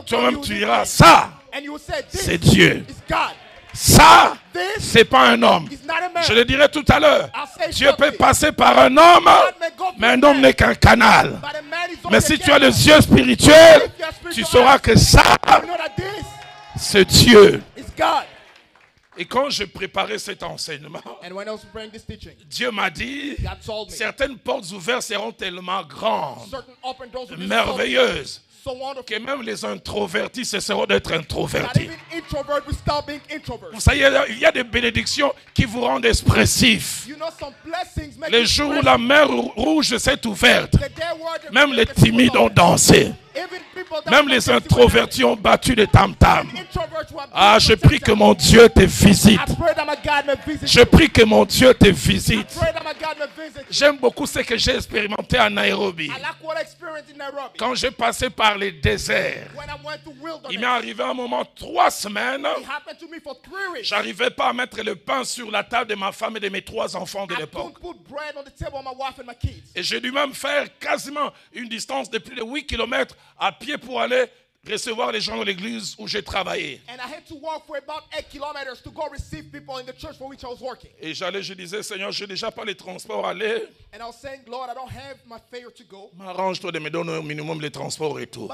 toi-même tu diras, ça, c'est Dieu. Ça, c'est pas un homme. Je le dirai tout à l'heure. Dieu peut passer par un homme, mais un homme n'est qu'un canal. Mais si tu as les yeux spirituels, tu sauras que ça, c'est Dieu. Et quand je préparais cet enseignement, Dieu m'a dit, certaines portes ouvertes seront tellement grandes, merveilleuses, que même les introvertis cesseront d'être introvertis. Vous savez, il y a des bénédictions qui vous rendent expressifs. Les jours où la mer rouge s'est ouverte, même les timides ont dansé. Même les introvertis ont battu des tam-tams. Ah, je prie que mon Dieu te visite. Je prie que mon Dieu te visite. J'aime beaucoup ce que j'ai expérimenté à Nairobi. Quand j'ai passé par les déserts, il m'est arrivé un moment, 3 semaines, j'arrivais pas à mettre le pain sur la table de ma femme et de mes 3 enfants de l'époque. Et j'ai dû même faire quasiment une distance de plus de 8 km à pied pour aller recevoir les gens dans l'église où j'ai travaillé. Et je disais, Seigneur, je n'ai déjà pas les transports à aller. M'arrange-toi de me donner au minimum les transports et tout.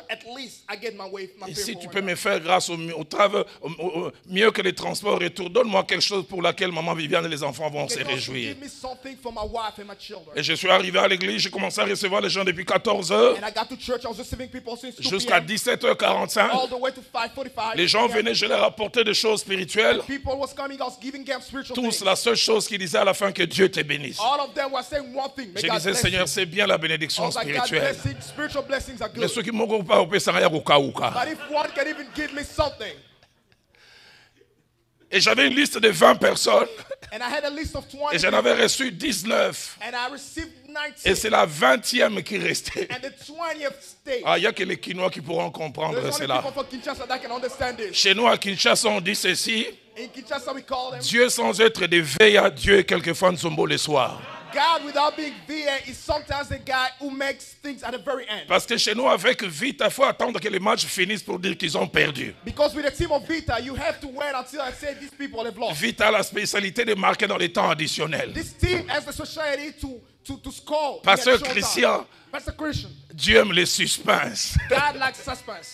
Et si tu peux me faire grâce au travail, mieux que les transports et tout, donne-moi quelque chose pour laquelle maman Viviane et les enfants vont se réjouir. Et je suis arrivé à l'église, j'ai commencé à recevoir les gens depuis 14 heures. Jusqu'à 17h45, les gens venaient, je leur apportais des choses spirituelles. Tous, la seule chose qu'ils disaient à la fin, que Dieu te bénisse. Je disais, Seigneur, c'est bien la bénédiction spirituelle. Mais ceux qui m'ont pas opé, ça n'a pas. Et j'avais une liste de 20 personnes. Et j'en avais reçu 19. Et c'est la 20e qui restait. Ah, il n'y a que les Quinois qui pourront comprendre cela. Chez nous à Kinshasa, on dit ceci. Dieu sans être de veille à Dieu, quelquefois Nzombo le soir. God without being there is sometimes the guy who makes things at the very end. Parce que chez nous, avec Vita, il faut attendre que les matchs finissent pour dire qu'ils ont perdu. Because with the team of Vita, you have to wait until I say these people have lost. Vita a la spécialité de marquer dans les temps additionnels. This team has the specialty to score. Pasteur Christian, Pastor Christian, Dieu aime les suspens. God likes suspense.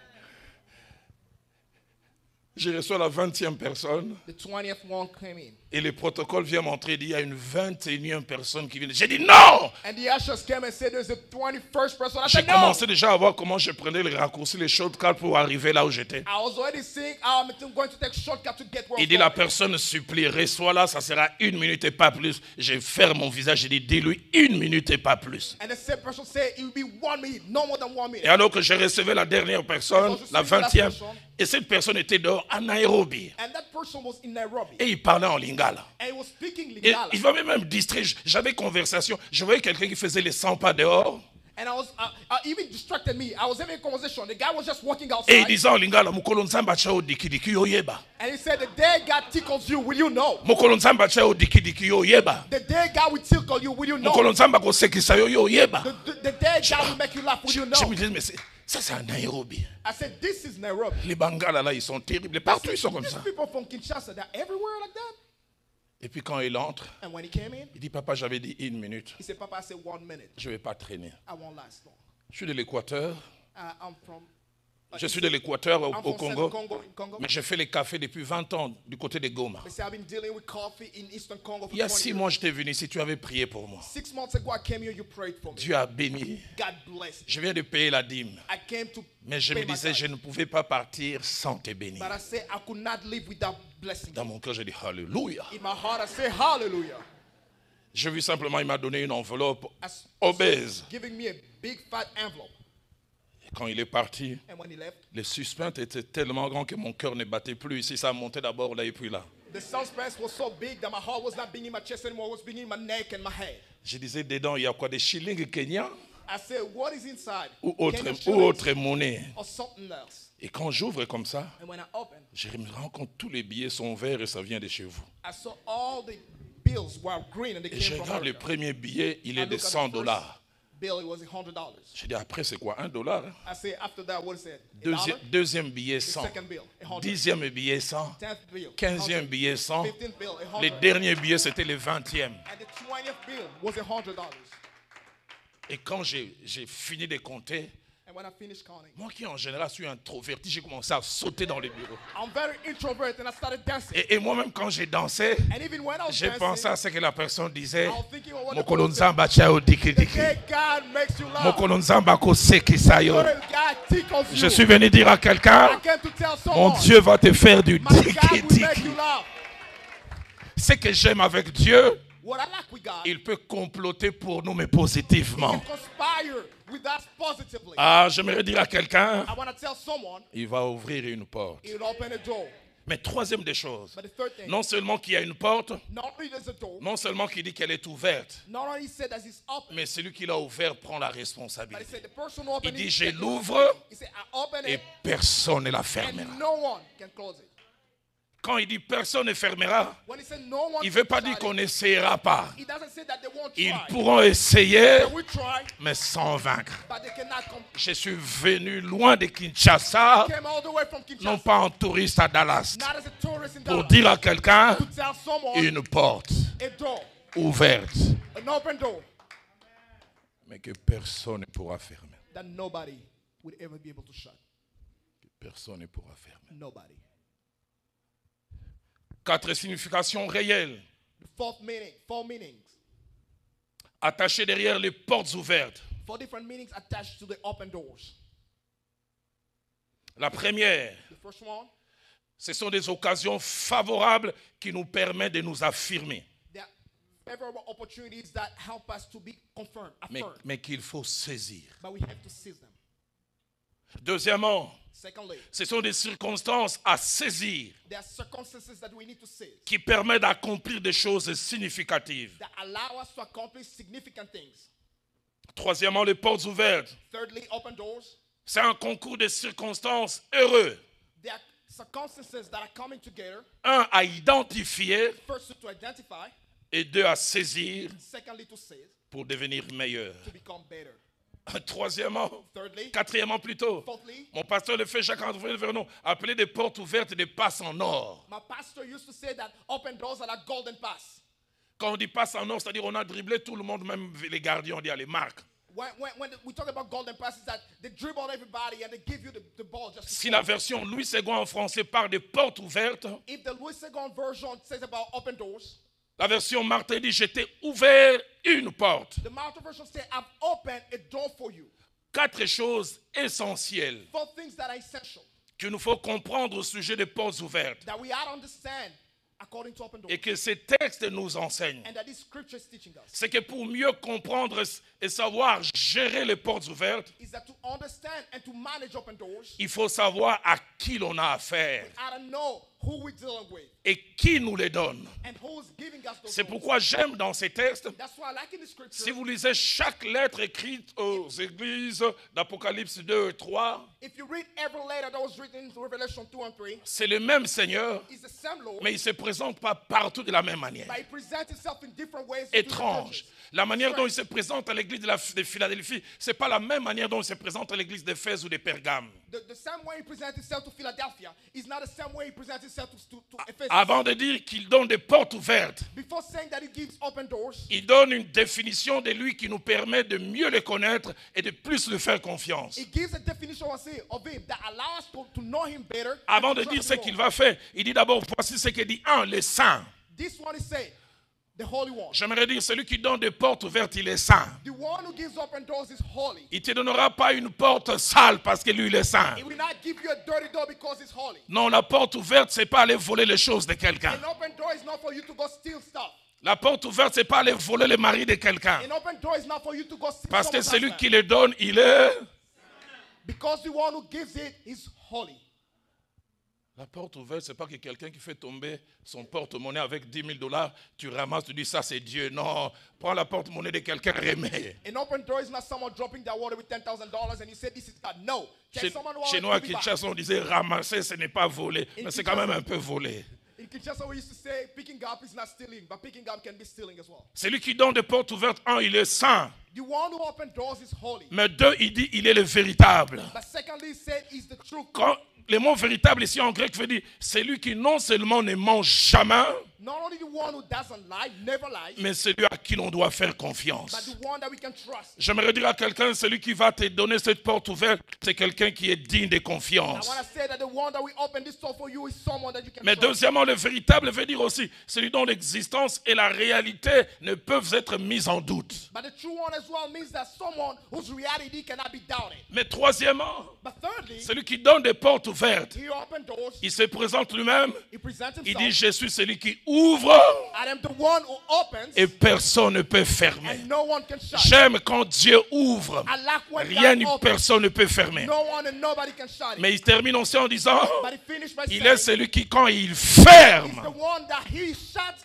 Je reçois la 20e personne. The 20th one came in. Et le protocole vient montrer qu'il y a une 21e personne qui vient. J'ai dit non! And the ushers came and said there's a 21st person. I J'ai said no. commencé déjà à voir comment je prenais les raccourcis, les shortcuts pour arriver là où j'étais. I was already seeing how I'm going to take shortcut to get where Il dit la personne supplie, reçois là, ça sera 1 minute et pas plus. Je ferme mon visage, j'ai dit dis-lui 1 minute et pas plus. And the same person said it will be 1 minute, no more than 1 minute. Et alors que je recevais la dernière personne, la 20e, et cette personne était dehors à Nairobi. And that person was in Nairobi. Et il parlait en lingala. And he was speaking Et Lingala. il m'avait même distrait. J'avais conversation. Je voyais quelqu'un qui faisait les 100 pas dehors. And I was even distracted me. I was having a conversation. The guy was just walking outside. Et il disait en lingala, Mukolo nzamba cha odiki diki yo yeba. And he said, the day God tickles you, will you know? Mukolo nzamba cha odiki diki yo yeba. The day God will tickle you, will you know? Mukolo nzamba ko sekisa yo yo yeba. The day God will make you laugh, will you know? Je me disais, mais ça c'est à Nairobi. I said, this is Nairobi. Les Bangala là, ils sont terribles. Partout ils sont comme These ça. people from Kinshasa, they're everywhere like that. Et puis quand il entre, And when he came in, il dit, papa, j'avais dit 1 minute. he said, Papa, I said 1 minute. Je ne vais pas traîner. I won't last long. Je suis de l'Équateur. I'm from... Je suis de l'Équateur I'm au from Congo. Congo. Mais j'ai fait les cafés depuis 20 ans du côté de Goma. They say I've been dealing with coffee in Eastern Congo for Il y a 20 6 years. mois, j'étais venu ici, tu avais prié pour moi. 6 months ago, I came here, you prayed for me. Dieu a béni. God bless. Je viens de payer la dîme. I came to Mais je me pay my disais, tithe. je ne pouvais pas partir sans te bénir. But I said I could not live without blessing. Dans mon cœur, j'ai dit Alléluia. In my heart, I say hallelujah. J'ai vu simplement, il m'a donné une enveloppe As- obèse. Giving me a big fat envelope. Et quand il est parti, And when he left, le suspense était tellement grand que mon cœur ne battait plus. Ici, ça montait d'abord là et puis là. the suspense was so big that my heart was not beating in my chest anymore. It was beating in my neck and my head. Je disais, dedans, il y a quoi? Des shillings kenyans I said, what is inside? ou Kenyan autre shillings monnaie? or something else? Et quand j'ouvre comme ça, And when I opened, je me rends compte que tous les billets sont verts et ça vient de chez vous. I saw all the bills were green and they Et came je from regarde le America. premier billet, il I est de look at the 100 first dollars. bill, it was $100. J'ai dit, après, c'est quoi? $1? I say, after that, what is it? Deuxième billet, The 100. second bill, 100. 10e billet, 100. 10th bill, 15e billet, 100. 15th bill, 100. Les derniers billets, c'était les 20e. And the 20th bill was $100. Et quand j'ai fini de compter, And when I finished counting, moi qui en général suis introverti, j'ai commencé à sauter dans les bureaux. I'm very introvert and I started dancing. Et moi-même, quand j'ai dansé, And even when I was j'ai dancing, pensé à ce que la personne disait. I was thinking of what the Mokolonzamba chao diki the diki. day God makes you laugh. Mokolonzamba koseki sayo. God tickles you. Je suis venu dire à quelqu'un, I came to tell mon someone, Dieu va te faire du my God diki will make diki. you laugh. Ce que j'aime avec Dieu, What I like with God, il peut comploter pour nous, mais He positivement. can conspire with us positively. Ah, j'aimerais dire à quelqu'un, I want to tell someone, il va ouvrir une porte. He will open a door. Mais troisième des choses, But the third thing, non seulement qu'il y a une porte, not only there's a door, non seulement qu'il dit qu'elle est ouverte, not only he said that it's open, mais celui qui l'a ouvert prend la but he responsabilité. said the person who opened Il dit, it, je he l'ouvre said, I open et it personne ne la fermera. and no one can close it. Quand il dit personne ne fermera, When he said no one il ne veut can pas shut dire it, qu'on n'essayera pas. he doesn't say that they won't Ils try. pourront essayer, They will try, mais sans vaincre. but they cannot compete. Je suis venu loin de Kinshasa, Came all the way from non Kinshasa, pas en touriste à Dallas, not as a tourist in pour Dallas, dire à quelqu'un to tell someone une porte a door, ouverte, an open door mais que personne ne pourra fermer. that nobody would ever be able to shut. Que personne ne pourra fermer. Nobody. 4 significations réelles The fourth meaning, 4 meanings, attachées derrière les portes ouvertes. 4 different meanings attached to the open doors. La première, The first one, ce sont des occasions favorables qui nous permettent de nous affirmer, there are favorable opportunities that help us to be confirmed, affirmed, mais qu'il faut saisir. but we have to seize them. Deuxièmement, Secondly, ce sont des circonstances à saisir there are circumstances that we need to seize qui permettent d'accomplir des choses significatives. that allow us to accomplish significant things. Troisièmement, les portes ouvertes. Thirdly, open doors. C'est un concours de circonstances heureux. There are circumstances that are coming together. Un, à identifier First, to identify. et deux, à saisir Secondly, to seize, pour devenir meilleur. to become better. Troisièmement, Thirdly, quatrièmement plutôt, fourthly, mon pasteur le fait Jacques-André Vernon, appeler des portes ouvertes et des passes en or. my pastor used to say that open doors are like golden pass. Quand on dit passe en or, c'est-à-dire on a dribblé tout le monde, même les gardiens, on dit allez, marque. When we talk about golden passes, that they dribble everybody and they give you the ball just to Si score. la version Louis II en français parle des portes ouvertes, If the Louis II version says about open doors, la version Martin dit j'étais ouvert une porte. the Martin version says, I've opened a door for you. 4 choses essentielles 4 things that are essential qu'il nous faut comprendre au sujet des portes ouvertes that we ought to understand according to open doors. et que ces textes nous enseignent. And that this scripture is teaching us. C'est que pour mieux comprendre et savoir gérer les portes ouvertes, Is that to understand and to manage open doors, il faut savoir à qui l'on a affaire we ought to know who we're dealing with et qui nous les donne. and who's giving us those C'est doors. pourquoi j'aime dans ces textes, That's why I like in the scripture, si vous lisez chaque lettre écrite aux églises d'Apocalypse 2 et 3, if you read every letter that was written in Revelation 2 and 3, c'est le même Seigneur, it's the same Lord, mais il ne se présente pas partout de la même manière. but he presents himself in different ways. to different Étrange. churches. La manière dont il se présente à l'église de Philadelphie, ce n'est pas la même manière dont il se présente à l'église d'Éphèse ou de Pergame. The same way he presents himself to Philadelphia is not the same way he presents himself to Ephesus. Avant de dire qu'il donne des portes ouvertes, Before saying that he gives open doors, il donne une définition de lui qui nous permet de mieux le connaître et de plus lui faire confiance. he gives a definition of him that allows us to know him better. Avant and de to dire trust ce him qu'il more. va faire, il dit d'abord, voici ce que dit un, les saints. This one is saying, the Holy One. J'aimerais dire, celui qui donne des portes ouvertes, il est saint. The one who gives open doors is holy. Il ne te donnera pas une porte sale parce que lui, il est saint. He will not give you a dirty door because it's holy. Non, la porte ouverte, c'est pas aller voler les choses de quelqu'un. An open door is not for you to go steal stuff. La porte ouverte, c'est pas aller voler le mari de quelqu'un. An open door is not for you to go steal Parce que someone's celui husband. qui le donne, il est... Because the one who gives it is holy. La porte ouverte, c'est pas que quelqu'un qui fait tomber son porte-monnaie avec $10,000, tu ramasses, tu dis ça c'est Dieu. Non, prends la porte-monnaie de quelqu'un, remets. An open door is not someone dropping their water with $10,000 and you say this is God. No. Take someone who Chez wants nous à to be back. Kinshasa, on disait ramasser, ce n'est pas voler. Mais c'est quand même un peu voler. In Kinshasa, we used to say picking up is not stealing, but picking up can be stealing as well. Celui qui donne des portes ouvertes, un, il est saint. The one who opens doors is holy. Mais deux, il dit, il est le véritable. But secondly, he said he's the truth. Quand le mot véritable ici en grec veut dire celui qui non seulement ne ment jamais, not only the one who doesn't lie, never lies, mais celui à qui l'on doit faire confiance. but the one that we can trust. J'aimerais dire à quelqu'un, celui qui va te donner cette porte ouverte, c'est quelqu'un qui est digne de confiance. I want to say that the one that will open this door for you is someone that you can Mais trust. deuxièmement, le véritable veut dire aussi celui dont l'existence et la réalité ne peuvent être mises en doute. But the true one as well means that someone whose reality cannot be doubted. Mais troisièmement, But thirdly, celui qui donne des portes ouvertes, he opens doors. il se présente lui-même, He presents il himself. dit je suis celui qui ouvre I am the one who opens, et personne ne peut fermer. and no one can shut. J'aime quand Dieu ouvre, I like when rien God ni opens. personne ne peut fermer. No one and nobody can shut it. Mais il termine aussi en disant, But he finished by il saying, est celui qui quand il he's ferme, the one that he shuts,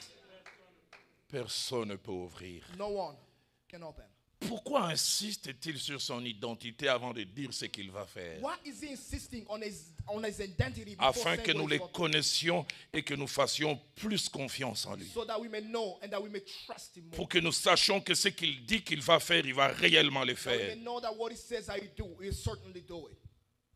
personne ne peut ouvrir. no one can open. Pourquoi insiste-t-il sur son identité avant de dire ce qu'il va faire? Why is he insisting on his identity before Afin saying que what nous he's les going to do? connaissions et que nous fassions plus confiance en lui. So that we may know and that we may trust him more. Pour que nous sachions que ce qu'il dit qu'il va faire, il va réellement le That we faire. may know that what he says that he do, he'll certainly do it.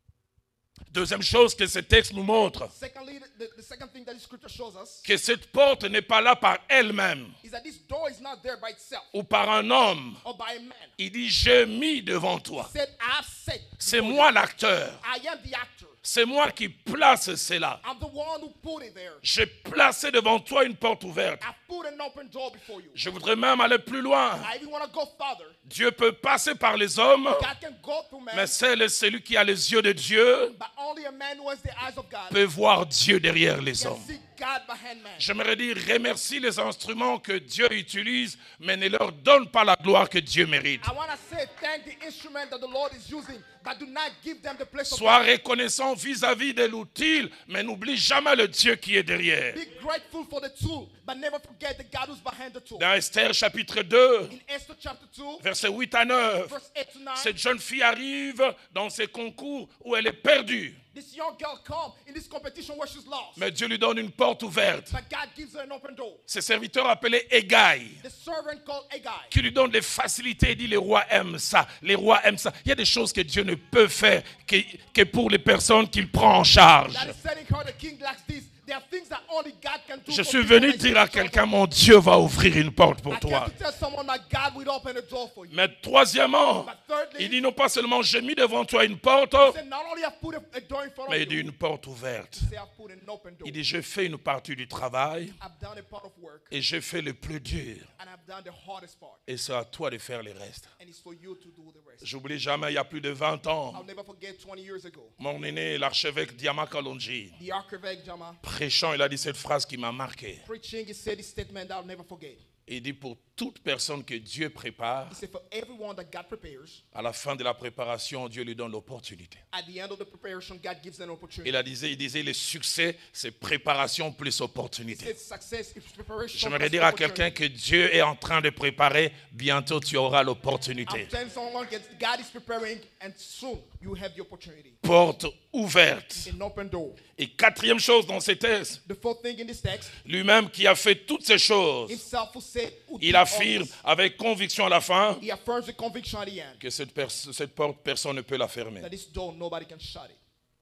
Deuxième chose que ce texte nous montre, Secondly, the second thing that the scripture shows us que cette porte n'est pas là par elle-même is that this door is not there by itself ou par un homme. or by a man. Il dit, j'ai mis devant toi. He said, I have set. C'est before moi you. l'acteur. I am the actor. C'est moi qui place cela. I'm the one who put it there. J'ai placé devant toi une porte ouverte. I put an open door before you. Je voudrais même aller plus loin. I even want to go further. Dieu peut passer par les hommes, God can go through man, mais celui qui a les yeux de Dieu but only a man who has the eyes of God peut voir Dieu derrière les can hommes. see God behind man. J'aimerais dire, remercie les instruments que Dieu utilise, mais ne leur donne pas la gloire que Dieu mérite. I want to say thank the instrument that the Lord is using, but do not give them the place of Sois God. reconnaissant vis-à-vis de l'outil, mais n'oublie jamais le Dieu qui est derrière. Be grateful for the tool, but never forget the God who's behind the tool. Dans Esther chapitre 2, In Esther chapter 2, versets 8 à 9, verse 8 to 9, cette jeune fille arrive dans ces concours où elle est perdue. this young girl come in this competition where she's lost. Mais Dieu lui donne une porte ouverte. But God gives her an open door. Ses serviteurs appelés Égaï, The servant called Agai, qui lui donne des facilités, il dit les rois aiment ça, les rois aiment ça. Il y a des choses que Dieu ne peut faire que pour les personnes qu'il prend en charge. that is telling her the king likes this. There are things that only God can do. Je for suis people venu that dire you à don't quelqu'un, know. mon Dieu va ouvrir une porte pour I toi. came to tell someone that God will open a door for you. Mais troisièmement, But thirdly, il dit non pas seulement j'ai mis devant toi une porte, he said, not only have put a door in front mais of il dit you, une porte ouverte. he said, I've put an open door. Il dit je fais une partie du travail I've done a part of work, et je fais le plus dur. and I've done the hardest part. Et c'est à toi de faire le reste. And it's for you to do the rest. J'oublie jamais, il y a plus de 20 ans, I'll never forget 20 years ago, mon aîné, l'archevêque Diama Kalonji, the archivect Jama prêchant, il a dit cette phrase qui m'a marqué. preaching, he said this statement that I'll never forget. Il dit pour toute personne que Dieu prépare, He said, for everyone that God prepares, à la fin de la préparation, Dieu lui donne l'opportunité. at the end of the preparation, God gives an opportunity. Il disait le succès, c'est préparation plus He opportunité. said, success is preparation. J'aimerais plus dire à opportunity. quelqu'un que Dieu est en train de préparer, bientôt tu auras I'm l'opportunité. telling someone that God is preparing, and soon you have the opportunity. Porte ouverte. An open door. Et quatrième chose dans ces textes, The fourth thing in this text, lui-même qui a fait toutes ces choses, himself who said, who il did affirme all this. avec conviction à la fin He affirms the conviction at the end que cette porte, personne ne peut la fermer. that this door, nobody can shut it.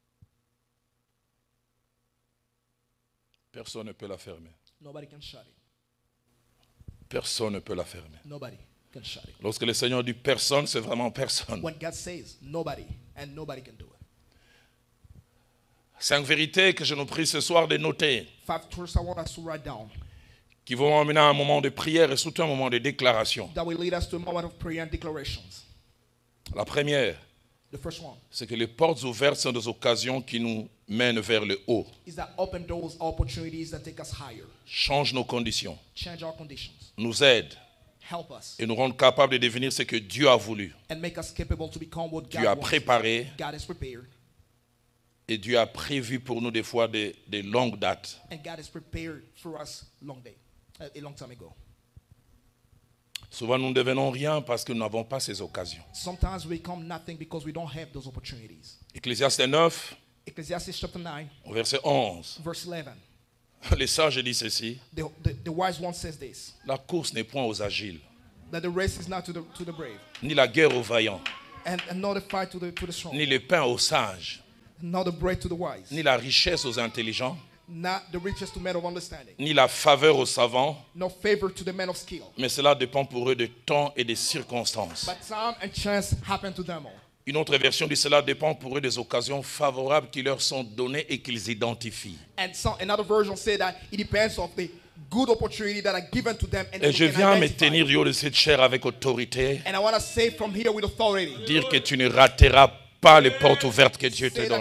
Personne ne peut la fermer. Nobody can shut it. Personne ne peut la fermer. Nobody can shut it. Lorsque le Seigneur dit personne, c'est vraiment personne. When God says nobody, and nobody can do it. 5 vérités que je nous prie ce soir de noter, 5 truths I want us to write down qui vont amener à un moment de prière et surtout un moment de déclaration. that will lead us to a moment of prayer and declarations. La première, The first one c'est que les portes ouvertes sont des occasions qui nous mènent vers le haut. is that open doors are opportunities that take us higher, Change nos conditions, change our conditions, nous aide help us, et nous rend capables de devenir ce que Dieu a voulu. and make us capable to become what Dieu God a wants. préparé God has prepared, et Dieu a prévu pour nous des fois des longues dates. and God has prepared for us a long time ago. Souvent nous ne devenons rien parce que nous n'avons pas ces occasions. Sometimes we become nothing because we don't have those opportunities. Ecclésiaste 9, Ecclesiastes chapter 9, au verset 11. verse 11. Les sages disent ceci. The wise one says this. La course n'est point aux agiles. That the race is not to the brave. Ni la guerre aux vaillants. And not the fight to the strong. Ni le pain aux sages. Not the bread to the wise. Ni la richesse aux intelligents. Not the riches to men of understanding. Ni la faveur aux savants. No favor to the men of skill. Mais cela dépend pour eux de temps et des circonstances. But time and chance happen to them all. Une autre version dit cela dépend pour eux des occasions favorables qui leur sont données et qu'ils identifient. And another version say that it depends on the good opportunity that are given to them. Et je viens me tenir du haut de cette chair avec autorité. And I want to say from here with authority. Dire que tu ne rateras pas les portes ouvertes que Dieu te donne.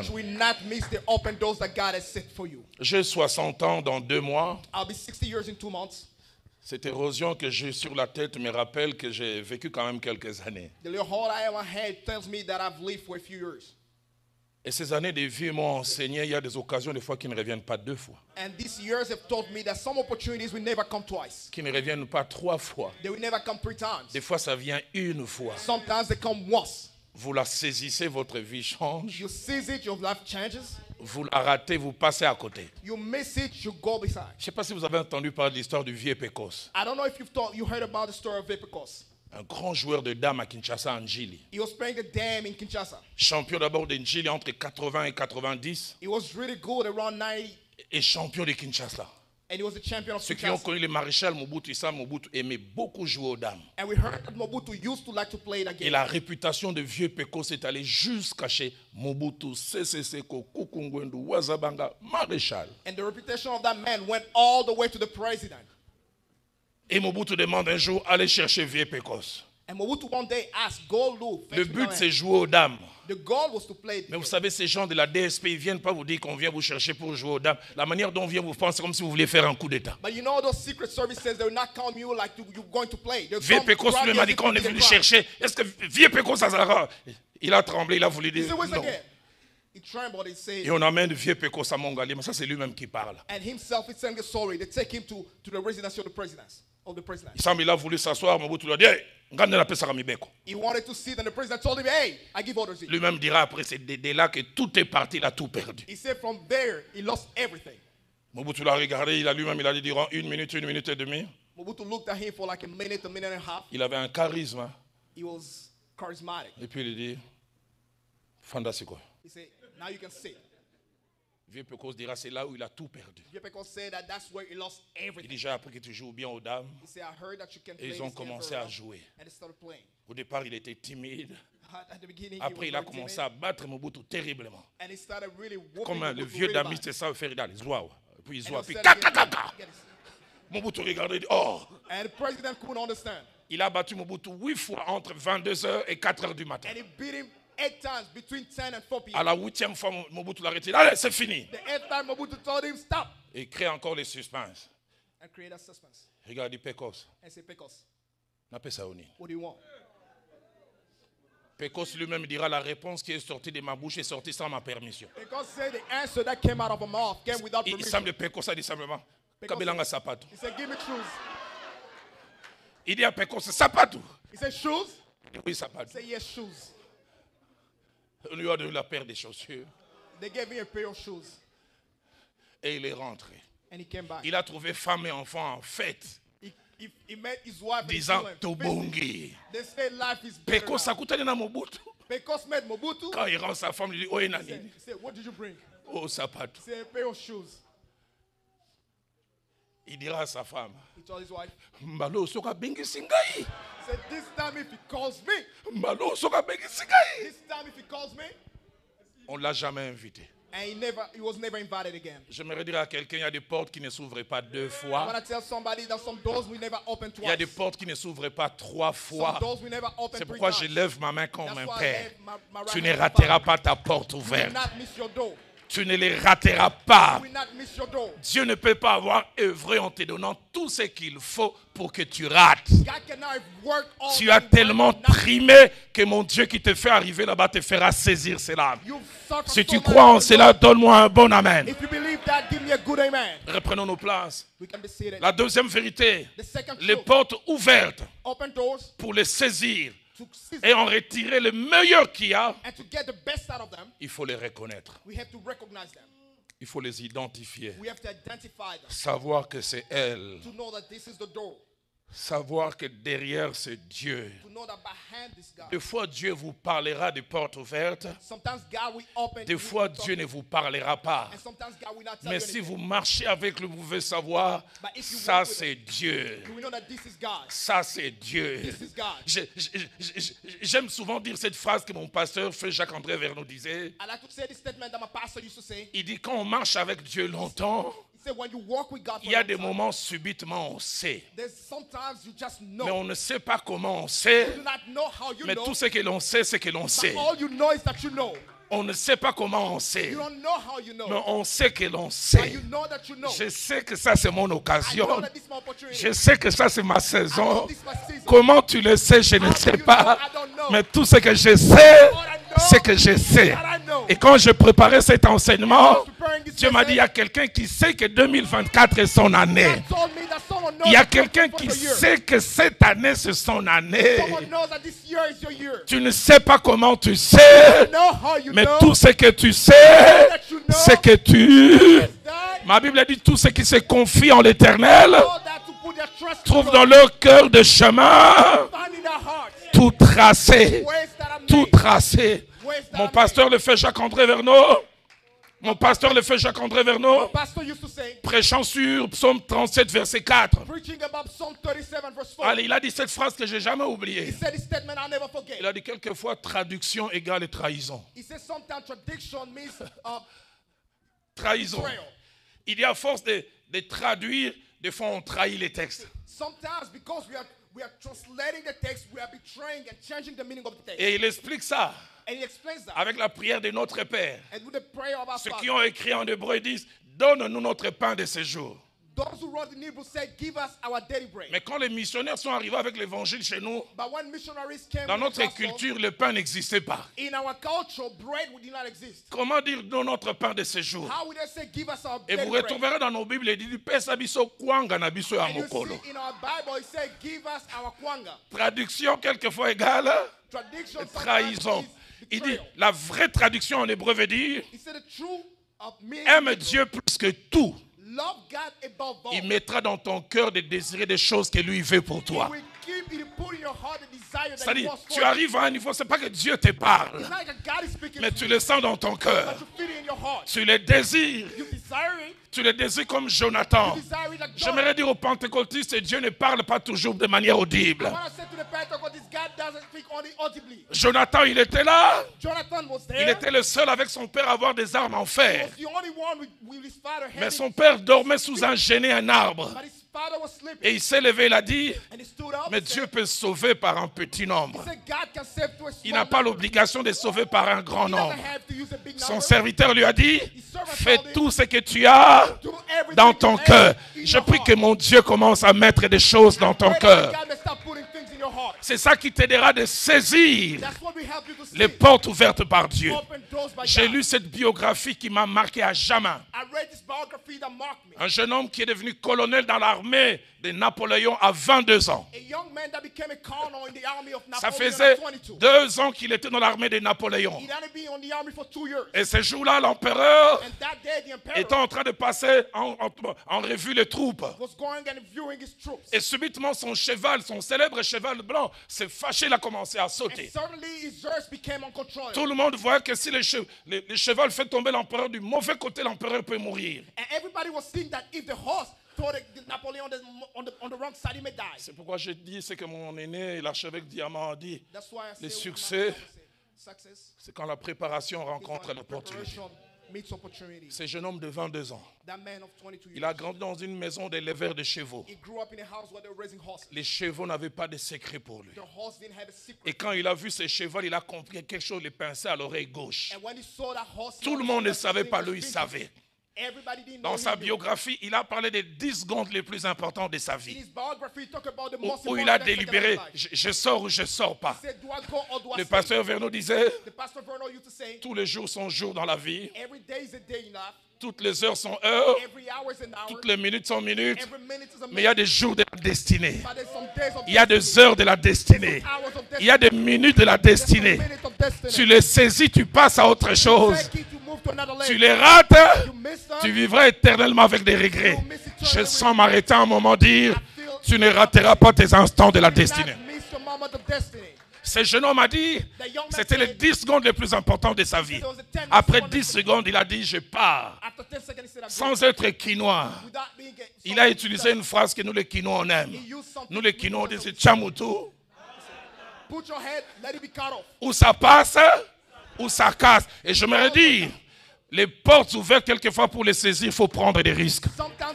J'ai 60 ans dans 2 mois. I'll be 60 years in 2 months. Cette érosion que j'ai sur la tête me rappelle que j'ai vécu quand même quelques années. The little hole I have on my head tells me that I've lived for a few years. Et ces années de vie m'ont enseigné, il y a des occasions des fois qui ne reviennent pas 2 fois. And these years have taught me that some opportunities will never come twice. Qui ne reviennent pas 3 fois. They will never come 3 times. Des fois ça vient 1 fois. Sometimes they come once. Vous la saisissez, votre vie change. You seize it, your life changes. Vous la ratez, vous passez à côté. You miss it, you go beside. Je ne sais pas si vous avez entendu parler de l'histoire du vieux Pecos. I don't know if you heard about the story of Pecos. Un grand joueur de dames à Kinshasa, en Njili. He was playing the dam in Kinshasa. Champion d'abord de Njili entre 80 et 90. He was really good around 90. Et champion de Kinshasa. And he was the champion of Ceux qui ont connu le maréchal Mobutu, Issa Mobutu aimait beaucoup jouer aux dames. And we heard that Mobutu used to like to play the game. Et la réputation de vieux Pecos est allée jusqu'à chez Mobutu, Sese Seko, Kukungwendu, Wazabanga, maréchal. And the reputation of that man went all the way to the president. Et Mobutu demande un jour, allez chercher vieux Pecos. And Mobutu one day asked, go look. Le but c'est jouer aux dames. The goal was to play. Mais vous savez, ces gens de la DSP, ils ne viennent pas vous dire qu'on vient vous chercher pour jouer aux dames. La manière dont on vient vous penser comme si vous vouliez faire un coup d'état. But you know those secret services, they will not come you like you're going to play. Vieux Pecos lui m'a dit quand on est venu chercher, est-ce que Vieux Pecos Azara, il a tremblé, il a voulu dire non. He trembled, he said, et on amène Vieux Pecos à Mongali, mais ça c'est lui-même qui parle. And himself is saying sorry. They take him to the residency of the president. Il semble qu'il a voulu s'asseoir, Mobutu lui a dit, hey, he wanted to sit and the president told him, hey, I give orders. Lui-même dira après c'est là que tout est parti, il a tout perdu. He said from there, he lost everything. Mobutu l'a regardé, il a dit durant 1 minute, 1 minute et demie. Mobutu looked at him for like a minute and a half. Il avait un charisme. He was charismatic. Et puis il dit, Fanda c'est quoi? He said, now you can sit. Vieux Pecos dira c'est là où il a tout perdu. Vieux Pecos said that that's where he lost everything. Il dit j'ai appris que tu joues bien aux dames. He said, I heard that you can play. Et ils ont commencé à jouer. And they started playing. Au départ, il était timide. At the beginning, après, il a commencé à battre Mobutu terriblement. And he started really comme le vieux damiste savait faire, il a les oies. Puis il puis Mobutu regardait, oh. And the president couldn't understand. Il a battu Mobutu 8 fois entre 22h et 4h du matin. And he beat him 8 times between 10 and 4 p.m. À la 8e fois, Mobutu l'a retiré. Allez, c'est fini. The 8th time, Mobutu told him stop. Et il crée encore les suspens. And create a suspense. Regarde, il Pecos. And say, Pecos. N'a pas ça, Oni. What do you want? Pecos lui-même dira la réponse qui est sortie de ma bouche est sortie sans ma permission. Pecos said the answer that came out of my mouth came without permission. Il semble Pecos a dit simplement, Kabelanga sapato. He said, give me shoes. Il dit à Pecos, sapato. He said, shoes? Oui, sapato. He said, yes, shoes. On lui a donné la paire de chaussures. They gave me a pair of shoes. Et il est rentré. And he came back. Il a trouvé femme et enfant en fête. He met his wife disant Tobongi. They say life is Pecos akutani na Mobutu. Pecos met Mobutu. Quand il rend sa femme, il dit, oh, he said, what did you bring? Oh, sapato. He said, a pair of shoes. Il dira à sa femme, he told his wife, Mbalo soka bengi singai. He said, this time if he calls me. Mbalo soka bengi singai. This time if he calls me. On l'a jamais invité. And he was never invited again. J'aimerais dire à quelqu'un, il y a des portes qui ne s'ouvrent pas 2 fois. I want to tell somebody that some doors will never open twice. Il y a des portes qui ne s'ouvrent pas 3 fois. Some doors will never open. C'est pourquoi je lève ma main comme un père. Tu ne right rateras pas ta porte ouverte. You will not miss your door. Tu ne les rateras pas. You will not miss your door. Dieu ne peut pas avoir œuvré en te donnant tout ce qu'il faut pour que tu rates. Tu as tellement trimé que mon Dieu qui te fait arriver là-bas te fera saisir cela. Si tu crois en cela, donne-moi un bon amen. If you believe that, give me a good amen. Reprenons nos places. We can be seated. La deuxième vérité, les truth, portes ouvertes open doors, pour les saisir et en retirer le meilleur qu'il y a, and to get the best out of them, il faut les reconnaître. we have to recognize them. Il faut les identifier. We have to identify them. Savoir que c'est elle. To know that this is the door. Savoir que derrière c'est Dieu. To know that behind this God. Des fois Dieu vous parlera des portes ouvertes. Sometimes God will open. Des fois Dieu ne vous parlera pas. And sometimes God will not tell Mais you si anything. vous marchez avec lui, vous pouvez savoir, ça c'est Dieu. You will know that this is God. Ça c'est Dieu. This is God. J'aime souvent dire cette phrase que mon pasteur Frère Jacques-André Verneau disait. I like to say this statement that my pastor used to say. Il dit quand on marche avec Dieu longtemps, He said when you walk with God for il y a a des long time, moments subitement on sait. there's sometimes you just know. Mais on ne sait pas comment on sait. You do not know how you Mais know. tout ce que l'on sait, c'est que l'on But sait. all you know is that you know. On ne sait pas comment on sait. You don't know how you know. Mais on sait que l'on But sait. you know that you know. Je sais que ça c'est mon I occasion. know that this is my opportunity. Je sais que ça c'est ma I know saison. this is my season. Comment tu le sais, je ne How sais do you pas. know? I don't know. Mais tout ce que je sais, All I know c'est que je sais. that I know. Et quand je préparais cet enseignement, Preparing this Dieu m'a dit, il y a quelqu'un qui sait que 2024 est son année. God told me that someone knows Il y a that quelqu'un 2024 qui is your year. sait que cette année c'est son année. Someone knows that this year is your year. Tu ne sais pas comment tu sais, You know how you mais know tout ce que tu sais, that you know c'est que tu... that Ma Bible a dit, tous ceux qui se confient en l'Éternel know that to put their trust in trouvent God. dans leur cœur de chemin Find in their hearts tout tracé. ways that are Tout made. tracé. Ways that Mon are pasteur le fait Jacques-André Verneau. Mon pasteur le fait Jacques-André made. Verneau. The pastor used to say, Prêchant sur Psaume 37, verset 4. preaching about Psalm 37 verse 4. Allez, il a dit cette phrase que j'ai jamais He oubliée. said this statement I'll never forget. Il a dit quelquefois traduction égale trahison. He said sometimes tradition means Trahison. betrayal. Il dit à force de traduire, des fois on trahit les textes. Sometimes because we are translating the text, we are betraying and changing the meaning of the text. Et il explique ça And he explains that. avec la prière de notre Père. And with the prayer of our Ceux Father. qui ont écrit en hébreu disent, donne-nous notre pain de ce jour. Those who wrote in Hebrew said, give us our daily bread. Mais quand les missionnaires sont arrivés avec l'évangile chez nous, But when missionaries came dans with notre the gospel, culture, le pain n'existait pas. in our culture, bread did not exist. Comment dire donne notre pain de ce jour? How would they say, give us our Et daily vous bread? retrouverez dans nos Bibles, il dit, pesa biso kwanga na biso ya And you mokolo. see in our Bible, it said, give us our kwanga. Traduction quelquefois égale Tradition sometimes trahison. is Il dit, betrayal. la vraie traduction en hébreu veut dire, He said the truth of meaning aime is Dieu plus que tout. love God above all. Il mettra dans ton cœur de désirer des choses que lui veut pour He toi. will give you put in your heart the desire that he C'est-à-dire, wants for tu you. arrives à un niveau, c'est pas que Dieu te parle, It's not like God is speaking mais to tu you, le sens dans ton cœur. but you feel it in your heart. Tu le désires. You desire it. Tu le désires comme Jonathan. You desire it like God. J'aimerais dire aux pentecôtistes, Dieu ne parle pas toujours de manière audible. I want to say to the Pentecostals, God doesn't speak only audibly. Jonathan, il était là. Jonathan was there. Il était le seul avec son père à avoir des armes en He fer. was the only one with his father Mais handing son père dormait sous un genêt, un arbre. But his father was sleeping. Et il s'est levé, il a dit, And he stood up mais and Dieu peut sauver par un petit nombre. said, God can save to a Il small n'a pas number. l'obligation de sauver par un grand He nombre. doesn't have to use a big Son number. serviteur lui a dit, His servant fais told him, tout ce que tu as do everything dans you ton have cœur. in Je your prie heart. que mon Dieu commence à mettre des choses dans ton Pray that cœur. God may start putting things in your heart. C'est ça qui t'aidera de saisir That's what we help you to see. les portes ouvertes par Dieu. Open doors by J'ai God. lu cette biographie qui m'a marqué à jamais. I read this biography that marked me. Un jeune homme qui est devenu colonel dans l'armée de Napoléon à 22 ans. A young man that became a colonel in the army of Ça Napoleon faisait at 22. 2 ans qu'il était dans l'armée de Napoléon. He'd only been on the army for 2 years. Et ce jour-là, l'empereur And that day, the emperor était en train de passer en revue les troupes. was going and viewing his troops. Et subitement, son cheval, son célèbre cheval blanc, s'est fâché, il a commencé à And sauter. suddenly his horse became uncontrollable. Tout le monde voit que si le cheval fait tomber l'empereur du mauvais côté, l'empereur peut mourir. And everybody was seeing that if the horse threw the Napoleon on the wrong side, he may die. C'est pourquoi je dis, c'est que mon aîné, l'archevêque Diamant a dit, That's why I le say succès, success c'est quand la préparation is rencontre when l'opportunité. preparation meets opportunity. Ce jeune homme de 22 ans, That man of 22 il years, a grandi dans une maison d'éleveurs de chevaux. he grew up in a house where they were raising horses. Les chevaux n'avaient pas de secret pour lui. The horse didn't have a secret. Et quand il a vu ce cheval, il a compris que quelque chose le pinçait à l'oreille gauche. And when he saw that horse, Tout le monde ne savait pas, lui, il savait. Everybody didn't know Dans sa he knew. biographie, il a parlé des 10 secondes les plus importantes de sa In vie. his biography, he talked about the Où, most où il important a aspect of délibéré, his life. je sors ou je sors pas. He said, do I go or do I Le stay? pasteur Verneau disait, The pastor Verno used to say, tous les jours sont jours dans la vie, every day is a day in life. toutes les heures sont heures, Every hour is an hour. toutes les minutes sont minutes, Every minute is a mais il y a minute. des jours de la destinée. But there's some days of Il y a des heures de la destinée. hours of Il y a des minutes de la There's some destinée. minutes of destiny. Tu les saisis, tu passes à autre chose. Take it to move Tu les rates, tu vivras éternellement avec des regrets. Je sens m'arrêter un moment dire, tu ne rateras pas tes instants de la destinée. Ce jeune homme a dit, c'était les 10 secondes les plus importantes de sa vie. Après 10 secondes, il a dit, je pars. Sans être quinois. Il a utilisé une phrase que nous les quinois on aime. Nous les quinois on dit, c'est Tchamoutou. Ou ça passe, ou ça casse. Et je me redis, les portes ouvertes quelquefois pour les saisir, il faut prendre des risques.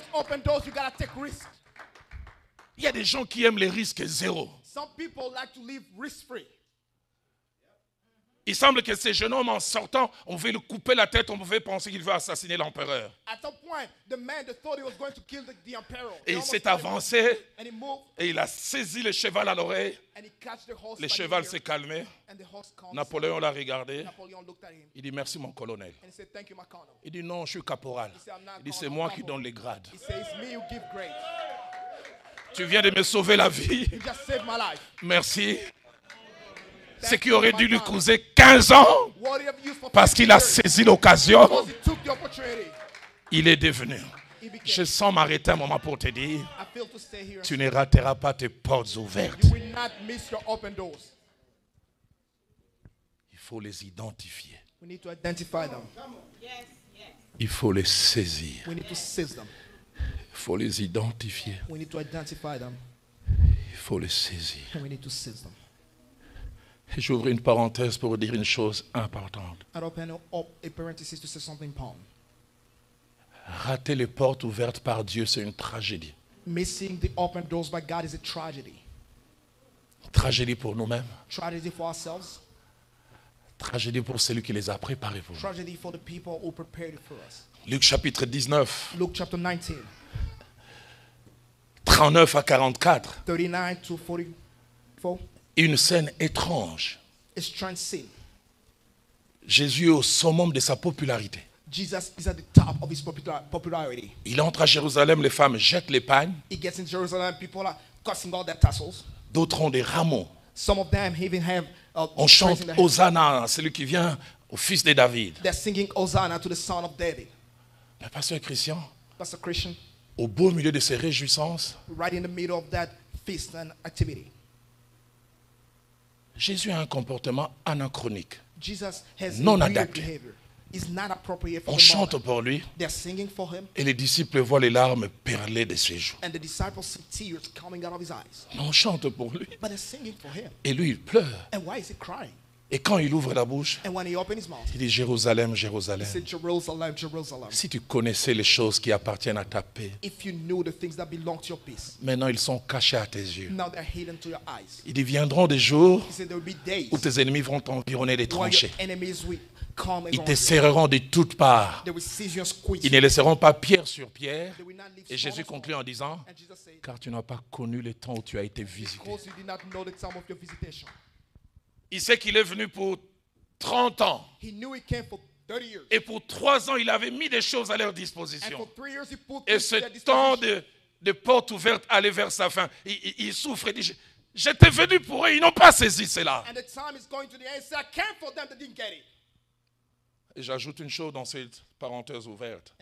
Il y a des gens qui aiment les risques zéro. Il semble que ces jeunes hommes, en sortant, on veut lui couper la tête, on pouvait penser qu'il veut assassiner l'empereur. Et il s'est avancé, et il a saisi le cheval à l'oreille. Le cheval s'est calmé. Napoléon l'a regardé. Il dit, merci mon colonel. Il dit, non, je suis caporal. Il dit, c'est moi qui donne les grades. Tu viens de me sauver la vie. Merci. Ce qui aurait dû lui causer 15 ans, parce qu'il a saisi l'occasion, il est devenu. Je sens m'arrêter un moment pour te dire, tu ne rateras pas tes portes ouvertes. Il faut les identifier. Il faut les saisir. Il faut les identifier. Il faut les saisir. J'ouvre une parenthèse pour dire une chose importante. Rater les portes ouvertes par Dieu, c'est une tragédie. Missing the open doors by God is a tragedy. Tragédie pour nous-mêmes. Tragedy for ourselves. Tragédie pour celui qui les a préparés pour nous. Tragedy for the people who prepared it for us. Luc chapitre 19. Luke chapter 19. 39 à 44. 39 to 44. Une scène étrange. A strange scene. Jésus est au summum de sa popularité. Jesus is at the top of his popularity. Il entre à Jérusalem, les femmes jettent les pagnes. He gets in Jerusalem, people are cutting all their tassels. D'autres ont des rameaux. Some of them even have on chante Hosanna, celui qui vient au fils de David. They're singing Hosanna to the son of David. Le pasteur Christian, Christian, au beau milieu de ses réjouissances, right in the middle of that feast and activity. Jésus a un comportement anachronique, Jesus has non adapté. On chante pour lui et les disciples voient les larmes perler de ses joues. On chante pour lui et lui il pleure. Et quand il ouvre la bouche, il dit Jérusalem, Jérusalem. Si tu connaissais les choses qui appartiennent à ta paix, maintenant ils sont cachés à tes yeux. Il dit viendront des jours où tes ennemis vont t'environner des tranchées. Ils te serreront de toutes parts. Ils ne laisseront pas pierre sur pierre. Et Jésus conclut en disant, car tu n'as pas connu le temps où tu as été visité. Il sait qu'il est venu pour 30 ans. Et pour 3 ans, il avait mis des choses à leur disposition. Et ce temps de porte ouverte allait vers sa fin. Il souffre et dit, j'étais venu pour eux, ils n'ont pas saisi cela. Et j'ajoute une chose dans cette parenthèse ouverte.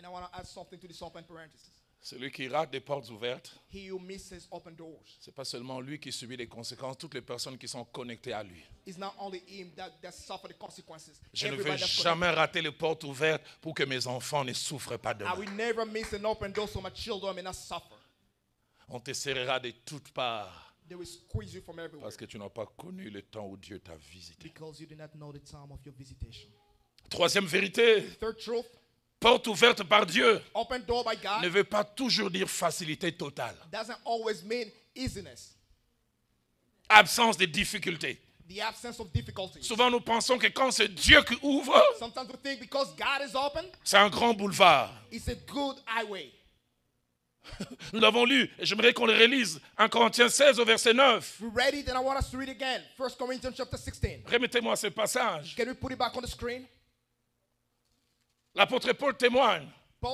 Celui qui rate des portes ouvertes, ce n'est pas seulement lui qui subit les conséquences, toutes les personnes qui sont connectées à lui. Je ne vais jamais rater les portes ouvertes pour que mes enfants ne souffrent pas de moi. On te serrera de toutes parts parce que tu n'as pas connu le temps où Dieu t'a visité. Troisième vérité. Porte ouverte par Dieu ne veut pas toujours dire facilité totale. Absence de difficultés. Souvent nous pensons que quand c'est Dieu qui ouvre, c'est un grand boulevard. Nous l'avons lu et j'aimerais qu'on le relise. 1 Corinthiens 16 au verset 9. Remettez-moi ce passage. L'apôtre Paul témoigne.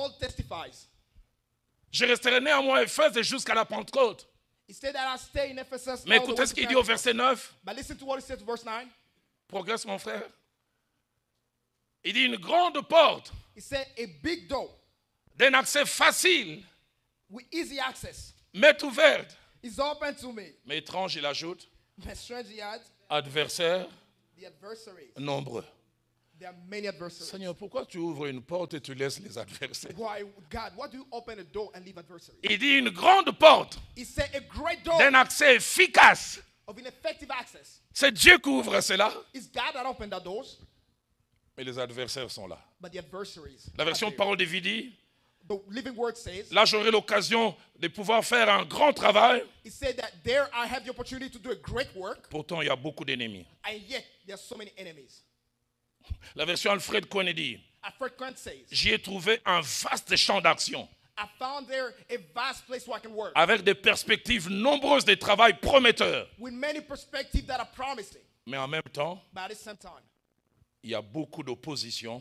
Je resterai néanmoins à Éphèse jusqu'à la Pentecôte. Mais écoutez ce qu'il dit au verset 9. Progresse mon frère. Il dit une grande porte. He said a big door. D'un accès facile. With easy access. M'est ouverte. Is open to me. Mais étrange, il ajoute. But strange, he adds. Adversaires. The adversaries. Nombreux. There are many adversaries. Seigneur, pourquoi tu ouvres une porte et tu laisses les adversaires? Why, God, why do you open a door and leave adversaries? Il dit une grande porte. He said a great door. D'un accès efficace. Of an effective access. C'est Dieu qui ouvre cela. It's God that opened the doors. Mais les adversaires sont là. But the adversaries. La version Parole de vie dit. The Living Word says. Là, j'aurai l'occasion de pouvoir faire un grand travail. He said that there I have the opportunity to do a great work. Pourtant, il y a beaucoup d'ennemis. And yet there are so many enemies. La version Alfred Cohen dit. Alfred Cohen says. J'y ai trouvé un vaste champ d'action. I found there a vast place where I can work. Avec des perspectives nombreuses de travail prometteurs. With many perspectives that are promising. Mais en même temps, but at the same time, il y a beaucoup d'opposition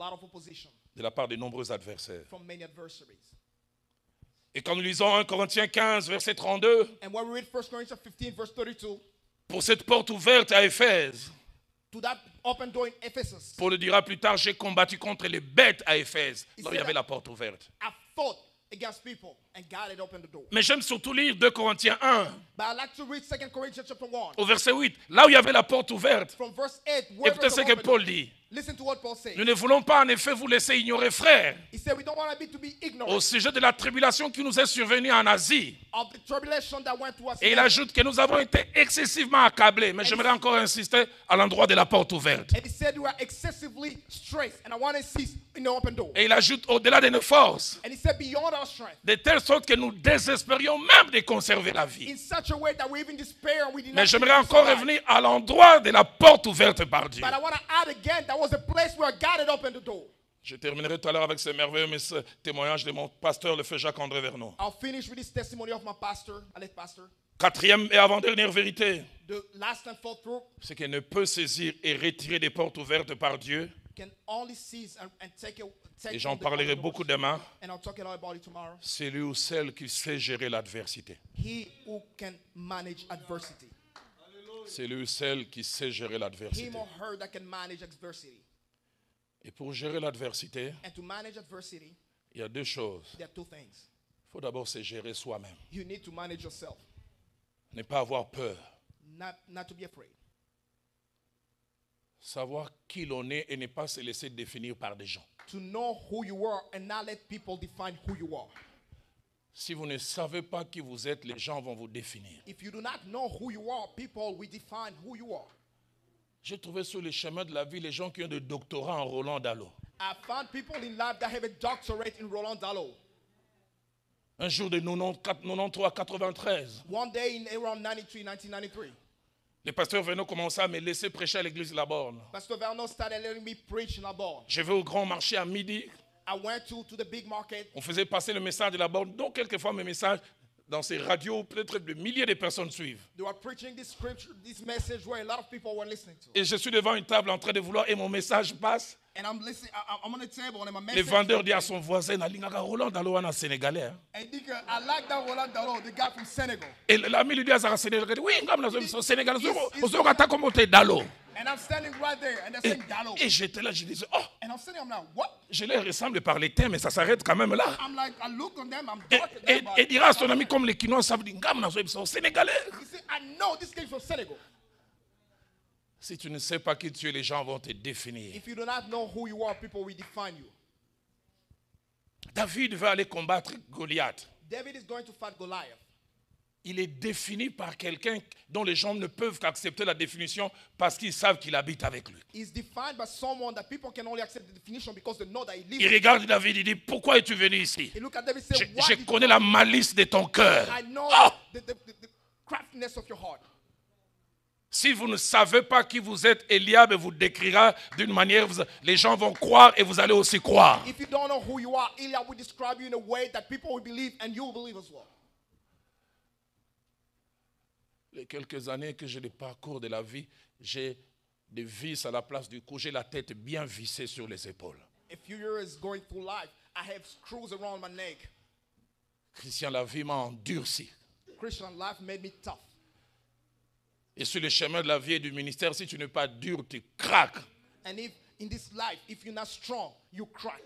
de la part de nombreux adversaires. From many adversaries. Et quand nous lisons 1 Corinthiens 15, verset 32, and when we read 1 Corinthians 15, verse 32, pour cette porte ouverte à Éphèse, to that open door in Ephesus, Paul le dira plus tard, j'ai combattu contre les bêtes à Éphèse. Là, il y avait la porte ouverte. I fought against people and God had opened the door. Mais j'aime surtout lire 2 Corinthiens 1. But I like to read 2 Corinthians chapter 1. Au verset 8, là où il y avait la porte ouverte. From verse 8, et peut-être ce que Paul dit. Listen to what Paul says. Nous ne voulons pas en effet vous laisser ignorer, frères, He said we don't want to be ignorant au sujet de la tribulation qui nous est survenue en Asie. Of the tribulation that went to us. Et il ajoute que nous avons été excessivement accablés. Mais j'aimerais encore insister à l'endroit de la porte ouverte. And he said we were excessively stressed, and I want to insist in the open door. Et il ajoute au-delà de nos forces. And he said beyond our strength. De telle sorte que nous désespérions même de conserver la vie. In such a way that we even despair and we did not. Mais j'aimerais encore revenir à l'endroit de la porte ouverte par Dieu. But I want to add again, that was a place where God had opened the door. Je terminerai tout à l'heure avec ce merveilleux témoignage de mon pasteur, le feu Jacques-André Vernon. I'll finish with this testimony of my pastor, late pastor. Quatrième et avant-dernière vérité. The last and fourth truth. C'est qu'il ne peut saisir et retirer des portes ouvertes par Dieu. Can only seize and take et j'en parlerai beaucoup demain. And I'll talk about it tomorrow. C'est lui ou celle qui sait gérer l'adversité. He who can manage adversity. C'est lui ou celle qui sait gérer l'adversité. Him or her that can manage adversity. Et pour gérer l'adversité, and to manage adversity, il y a deux choses. There are two things. Il faut d'abord se gérer soi-même. You need to manage yourself. Ne pas avoir peur. Not to be afraid. Savoir qui l'on est et ne pas se laisser définir par des gens. To know who you are and not let people define who you are. Si vous ne savez pas qui vous êtes, les gens vont vous définir. If you do not know who you are, people will define who you are. J'ai trouvé sur les chemins de la vie les gens qui ont des doctorats en Roland Dallot. I found people in life that have a doctorate in Roland Dallot. Un jour de 93 à 93. One day in around 1993. Le pasteur Vernon commença à me laisser prêcher à l'église de la Borne. Pastor Vernon started letting me preach in la Borne. Je vais au grand marché à midi. I went to the big market. On faisait passer le message de la Borne. Donc quelquefois mes messages dans ces radios, peut-être des milliers de personnes suivent. They were preaching this scripture, this message where a lot of people were listening to. Et je suis devant une table en train de vouloir et mon message passe. And I'm listening. I'm on the table and my message. Le vendeur dit à son voisin, "Nalingaka Roland Dallot en sénégalais." And I like that Roland Dallot, the guy from Senegal. Et l'ami lui dit à sa sénégalais, "Oui, comme nous sénégalais, on se rata comme t'es Dallot." And I'm standing right there and they're saying Dallot. Et j'étais là, je disais, "Oh." And I'm sitting, I'm like, "What?" Je les ressemble par les thèmes, mais ça s'arrête quand même là. I'm like, I look on them, I'm dark. Et dira à son ami comme les Quinois savent dire, "Ngam na so sénégalais." He said, "I know this came from Senegal." Si tu ne sais pas qui tu es, les gens vont te définir. If you do not know who you are, people will define you. David va aller combattre Goliath. David is going to fight Goliath. Il est défini par quelqu'un dont les gens ne peuvent qu'accepter la définition parce qu'ils savent qu'il habite avec lui. He's defined by someone that people can only accept the definition because they know that he lives. Il regarde David, il dit, pourquoi es-tu venu ici? He look at David and say, Je connais la malice de ton cœur. I know the craftiness of your heart. Si vous ne savez pas qui vous êtes, Eliab vous décrira d'une manière, les gens vont croire et vous allez aussi croire. If you don't know who you are, Eliab will describe you in a way that people will believe and you will believe as well. Les quelques années que j'ai le parcours de la vie, j'ai des vis à la place du cou, j'ai la tête bien vissée sur les épaules. A few years going through life, I have screws around my neck. Christian, la vie m'a endurci. Christian life made me tough. Et sur le chemin de la vie et du ministère, si tu n'es pas dur, tu craques. And In this life, if you're not strong, you crack.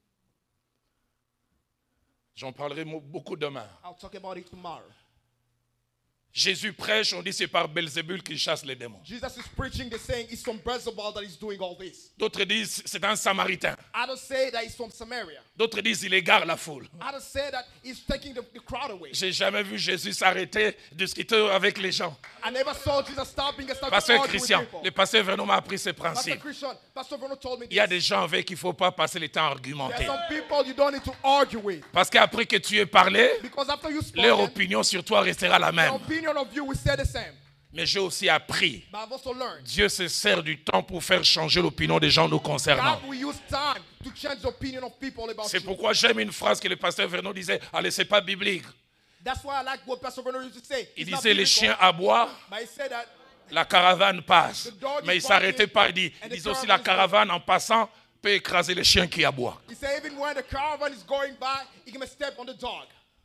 J'en parlerai beaucoup demain. I'll talk about it tomorrow. Jésus prêche, on dit c'est par Belzébul qu'il chasse les démons. Jesus is preaching, they're saying it's from Beelzebul that he's doing all this. D'autres disent c'est un Samaritain. Others say that he's from Samaria. D'autres disent il égare la foule. Others say that he's taking the crowd away. J'ai jamais vu Jésus s'arrêter, discuter avec les gens. I never saw Jesus stopping and starting Pasteur to argue Christian, with people. le pasteur Vernon m'a appris ces Pastor principes. Christian, Pastor Vernon told me Il y a this. des gens avec qui il ne faut pas passer le temps à There argumenter. are some people you don't need to argue with. Parce qu'après que tu aies parlé, Because after you leur spoken, opinion sur toi restera la the même. opinion of you will say the same. Mais j'ai aussi appris. But I've also learned Dieu se sert du temps pour faire changer l'opinion des gens nous concernant. God will use time to change the opinion of people about C'est you. pourquoi j'aime une phrase que le pasteur Vernon disait, allez, c'est pas biblique. That's why I like what Pastor Vernon used to say. Il It's not disait, les biblical, chiens aboient, but he said that la caravane passe. The dog is Mais il ne s'arrêtait pas, il and the disait aussi, caravan la is caravane en passant peut écraser les chiens qui aboient. he said even when the caravan is going by, he can step on the dog.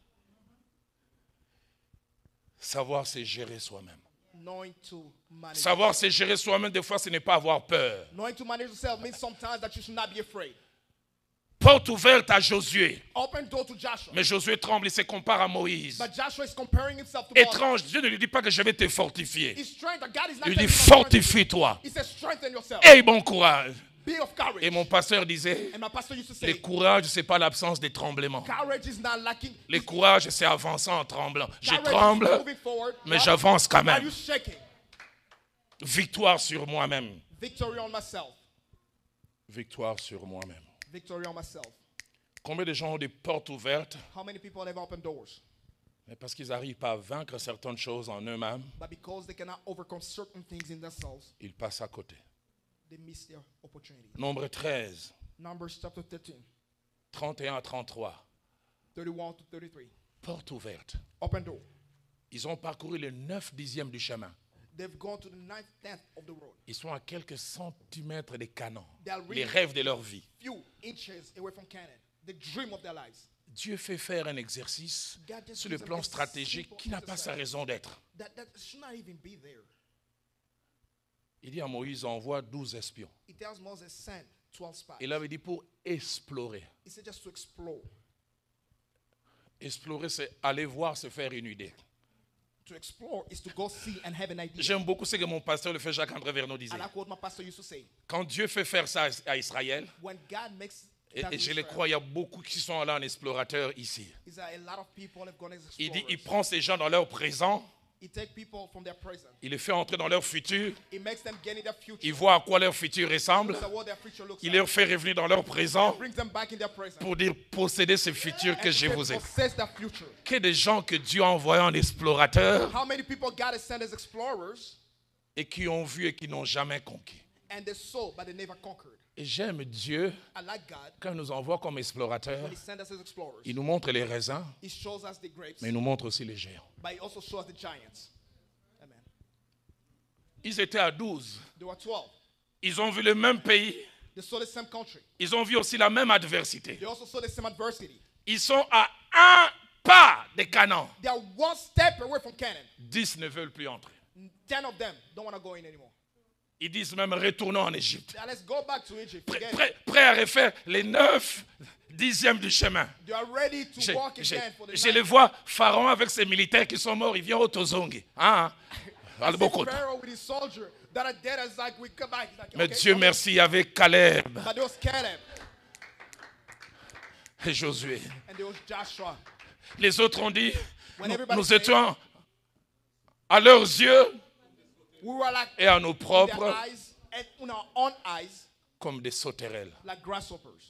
Savoir c'est gérer soi-même. Knowing to manage. Savoir c'est gérer soi-même, des fois, ce n'est pas avoir peur. Knowing to manage yourself means sometimes that you should not be afraid. Porte ouverte à Josué. Open door to Joshua. Mais Josué tremble, il se compare à Moïse. But Joshua is comparing himself to Moses. Étrange, Dieu ne lui dit pas que je vais te fortifier. His strength, that God is not Il lui dit, taking from strength. fortifie-toi. He says strengthen yourself. Aie bon courage. Be of courage. Et mon pasteur disait, And my pastor used to say, le courage, ce n'est pas l'absence des tremblements. courage is not lacking. Le courage, c'est avancer en tremblant. Je Courage tremble, is moving forward. mais j'avance quand Are même. you shaking? Victoire sur moi-même. Victory on myself. Victoire sur moi-même. Victory on myself. Combien de gens ont des portes ouvertes, How many people have opened doors? mais parce qu'ils n'arrivent pas à vaincre certaines choses en eux-mêmes, But because they cannot overcome certain things in themselves, ils passent à côté. they miss their opportunity. Nombre 13, Numbers chapter 13, 31 à 33. 31 to 33. Porte ouverte. Open door. Ils ont parcouru le 9/10 du chemin. They've gone to the 9/10 of the road. Ils sont à quelques centimètres des canons. They are Les really rêves de leur vie. few inches away from Canaan. The dream of their lives. Dieu fait faire un exercice sur le plan stratégique qui n'a pas sa raison d'être. That should not even be there. Il dit à Moïse, envoie 12 espions. He tells Moses, send 12 spies. Il avait dit pour explorer. He said just to explore. Explorer, c'est aller voir, se faire une idée. To explore is to go see and have an idea. J'aime beaucoup ce que mon pasteur, le frère Jacques-André Vernon, disait. I like what my pastor used to say. Quand Dieu fait faire ça à Israël, When God makes et that je le Israel, crois, il y a beaucoup qui sont allés en explorateur ici. is that a lot of people have gone as Il dit, explorers. il prend ces gens dans leur présent, He takes people from their present. il les fait entrer dans leur futur, He makes them get in their future. il voit à quoi leur futur ressemble, Looks at what their future looks il like. leur fait revenir dans leur présent Brings them back in their present. pour dire posséder ce futur que And je they vous ai. possess that future. Que des gens que Dieu a envoyés en explorateur How many people God has sent as explorers et qui ont vu et qui n'ont jamais conquis. and they saw but they never conquered? Et j'aime Dieu, I like God quand il nous envoie comme explorateurs, when He sent us as explorers. il nous montre les raisins, He shows us the grapes, mais il nous montre aussi les géants. but He also shows us the giants. Amen. Ils étaient à 12. There were 12. Ils ont vu le même pays. They saw the same country. Ils ont vu aussi la même adversité. They also saw the same adversity. Ils sont à un pas de Canaan. They are one step away from Canaan. 10 ne veulent plus entrer. 10 of them don't want to go in anymore. Ils disent même retournons en Égypte. Now let's go back to Egypt. Forget it. Prêts à refaire les 9/10 du chemin. They are ready to walk again for the Je les night. vois, Pharaon avec ses militaires qui sont morts, ils viennent au Tozongi. Hein? I see Pharaoh with his soldier that are dead. It's like we come back. He's like, Mais okay, Dieu come merci avec Caleb on. But there was Caleb et Josué. and there was Joshua. Les autres ont dit, When everybody nous said- étions à leurs yeux We were like et à nos in their propres eyes and in our own eyes comme des sauterelles. like grasshoppers.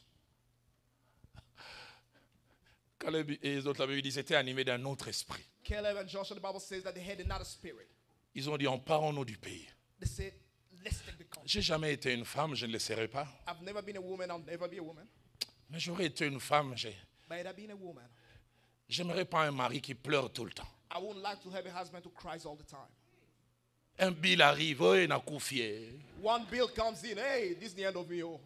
Caleb et les autres là-bas, ils étaient animés d'un autre esprit. Caleb and Joshua, the Bible says that they had another spirit. Ils ont dit, emparons-nous du pays. They said, let's take the country. J'ai jamais été une femme, je ne le serai pas. I've never been a woman. I'll never be a woman. Mais j'aurais été une femme, But I've been a woman. j'aimerais pas un mari qui pleure tout le temps. I wouldn't like to have a husband who cries all the time. Un bill arrive, oh, il n'a confié. One bill comes in, hey, this is the end of me. Oh.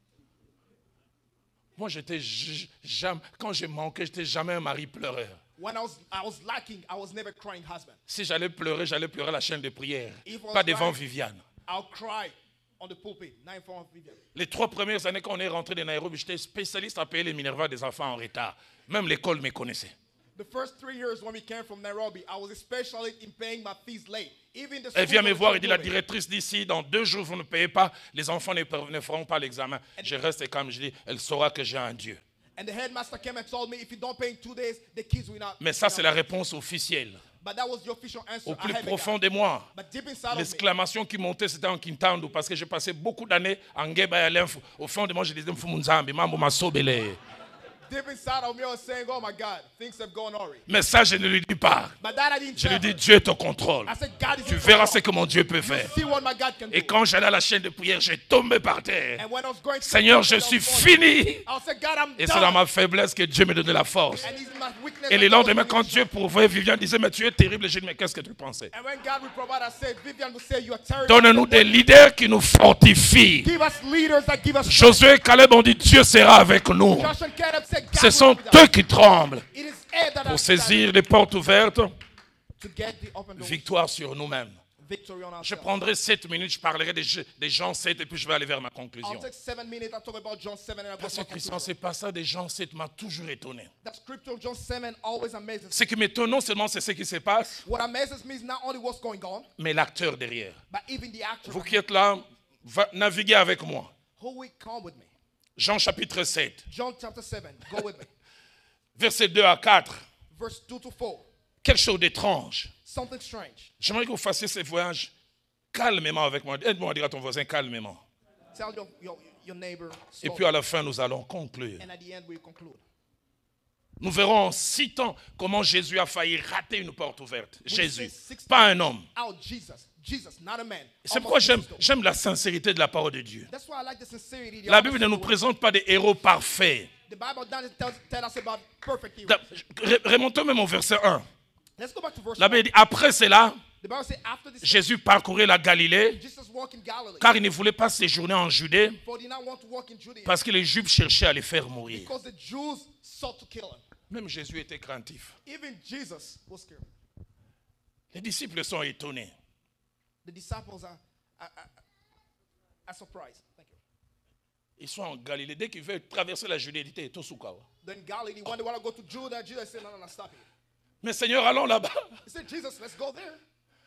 Moi, j'étais jamais, quand je manquais, j'étais jamais un mari pleureur. When I was lacking, I was never crying husband. Si j'allais pleurer à la chaîne de prière, If I was pas devant crying, Viviane. I'll cry On the pulpit, not in front of Vivian. Les 3 premières années quand on est rentré de Nairobi, j'étais spécialiste à payer les Minerva des enfants en retard. Même l'école me connaissait. The first 3 years when we came from Nairobi, I was a specialist in paying my fees late. Even the Elle vient me voir et dit, la directrice d'ici, dans 2 jours, vous ne payez pas, les enfants ne feront pas l'examen. Je reste calme, je dis, elle saura que j'ai un Dieu. And the headmaster came and told me, if you don't pay in 2 days, the kids will not. Mais ça, c'est la réponse officielle. But that was the official answer. Au plus profond de moi, l'exclamation qui montait, c'était en Kintandu, parce que j'ai passé beaucoup d'années en Ngeba et à l'Info. Au fond de moi, je disais, Mfumunzambi, Mambo Masobele. Deep inside of me, I was saying, oh my God, things have gone awry. Mais ça, je ne lui dis pas. Je lui dis, Dieu est au control. Tu verras ce que mon Dieu peut faire. Et quand j'allais à la chaîne de prière, j'ai tombé par terre. Seigneur, je suis fini. Et c'est dans ma faiblesse que Dieu me donnait la force. Et le lendemain, quand Dieu pourvoyait, Vivian disait, mais tu es terrible. J'ai dit, mais qu'est-ce que tu pensais? Donne-nous des leaders qui nous fortifient. Josué et Caleb ont dit, Dieu sera avec nous. Ce sont eux qui tremblent pour saisir les portes ouvertes. Victoire sur nous-mêmes. Je prendrai 7 minutes, je parlerai des Jean 7 et puis je vais aller vers ma conclusion. Parce que Christian, c'est pas ça, des Jean 7 m'a toujours étonné. Ce qui m'étonne non seulement c'est ce qui se passe, mais l'acteur derrière. Vous qui êtes là, naviguez avec moi. Jean chapitre 7. John chapter 7. Go with me. Versets 2 à 4. Verse 2 to 4. Quelque chose d'étrange. Something strange. J'aimerais que vous fassiez ce voyage calmement avec moi. Aide-moi à dire à ton voisin calmement. Tell your neighbor slowly. Et puis à la fin, nous allons conclure. And at the end, we'll conclude. Nous verrons en 6 temps comment Jésus a failli rater une porte ouverte. Jésus, pas un homme. C'est pourquoi j'aime la sincérité de la parole de Dieu. La Bible ne nous présente pas des héros parfaits. Remontons même au verset 1. La Bible dit, après cela, Jésus parcourait la Galilée car il ne voulait pas séjourner en Judée parce que les Juifs cherchaient à les faire mourir. Même Jésus était craintif. Les disciples sont étonnés. The disciples are surprised. Thank you. Ils sont en Galilée. Dès qu'ils veulent traverser la Judée, ils disent Tosukawa. Then Galilee, when they want to go to Judah, Jesus said, no, stop here. Mais Seigneur, allons là-bas. He said, Jesus, let's go there.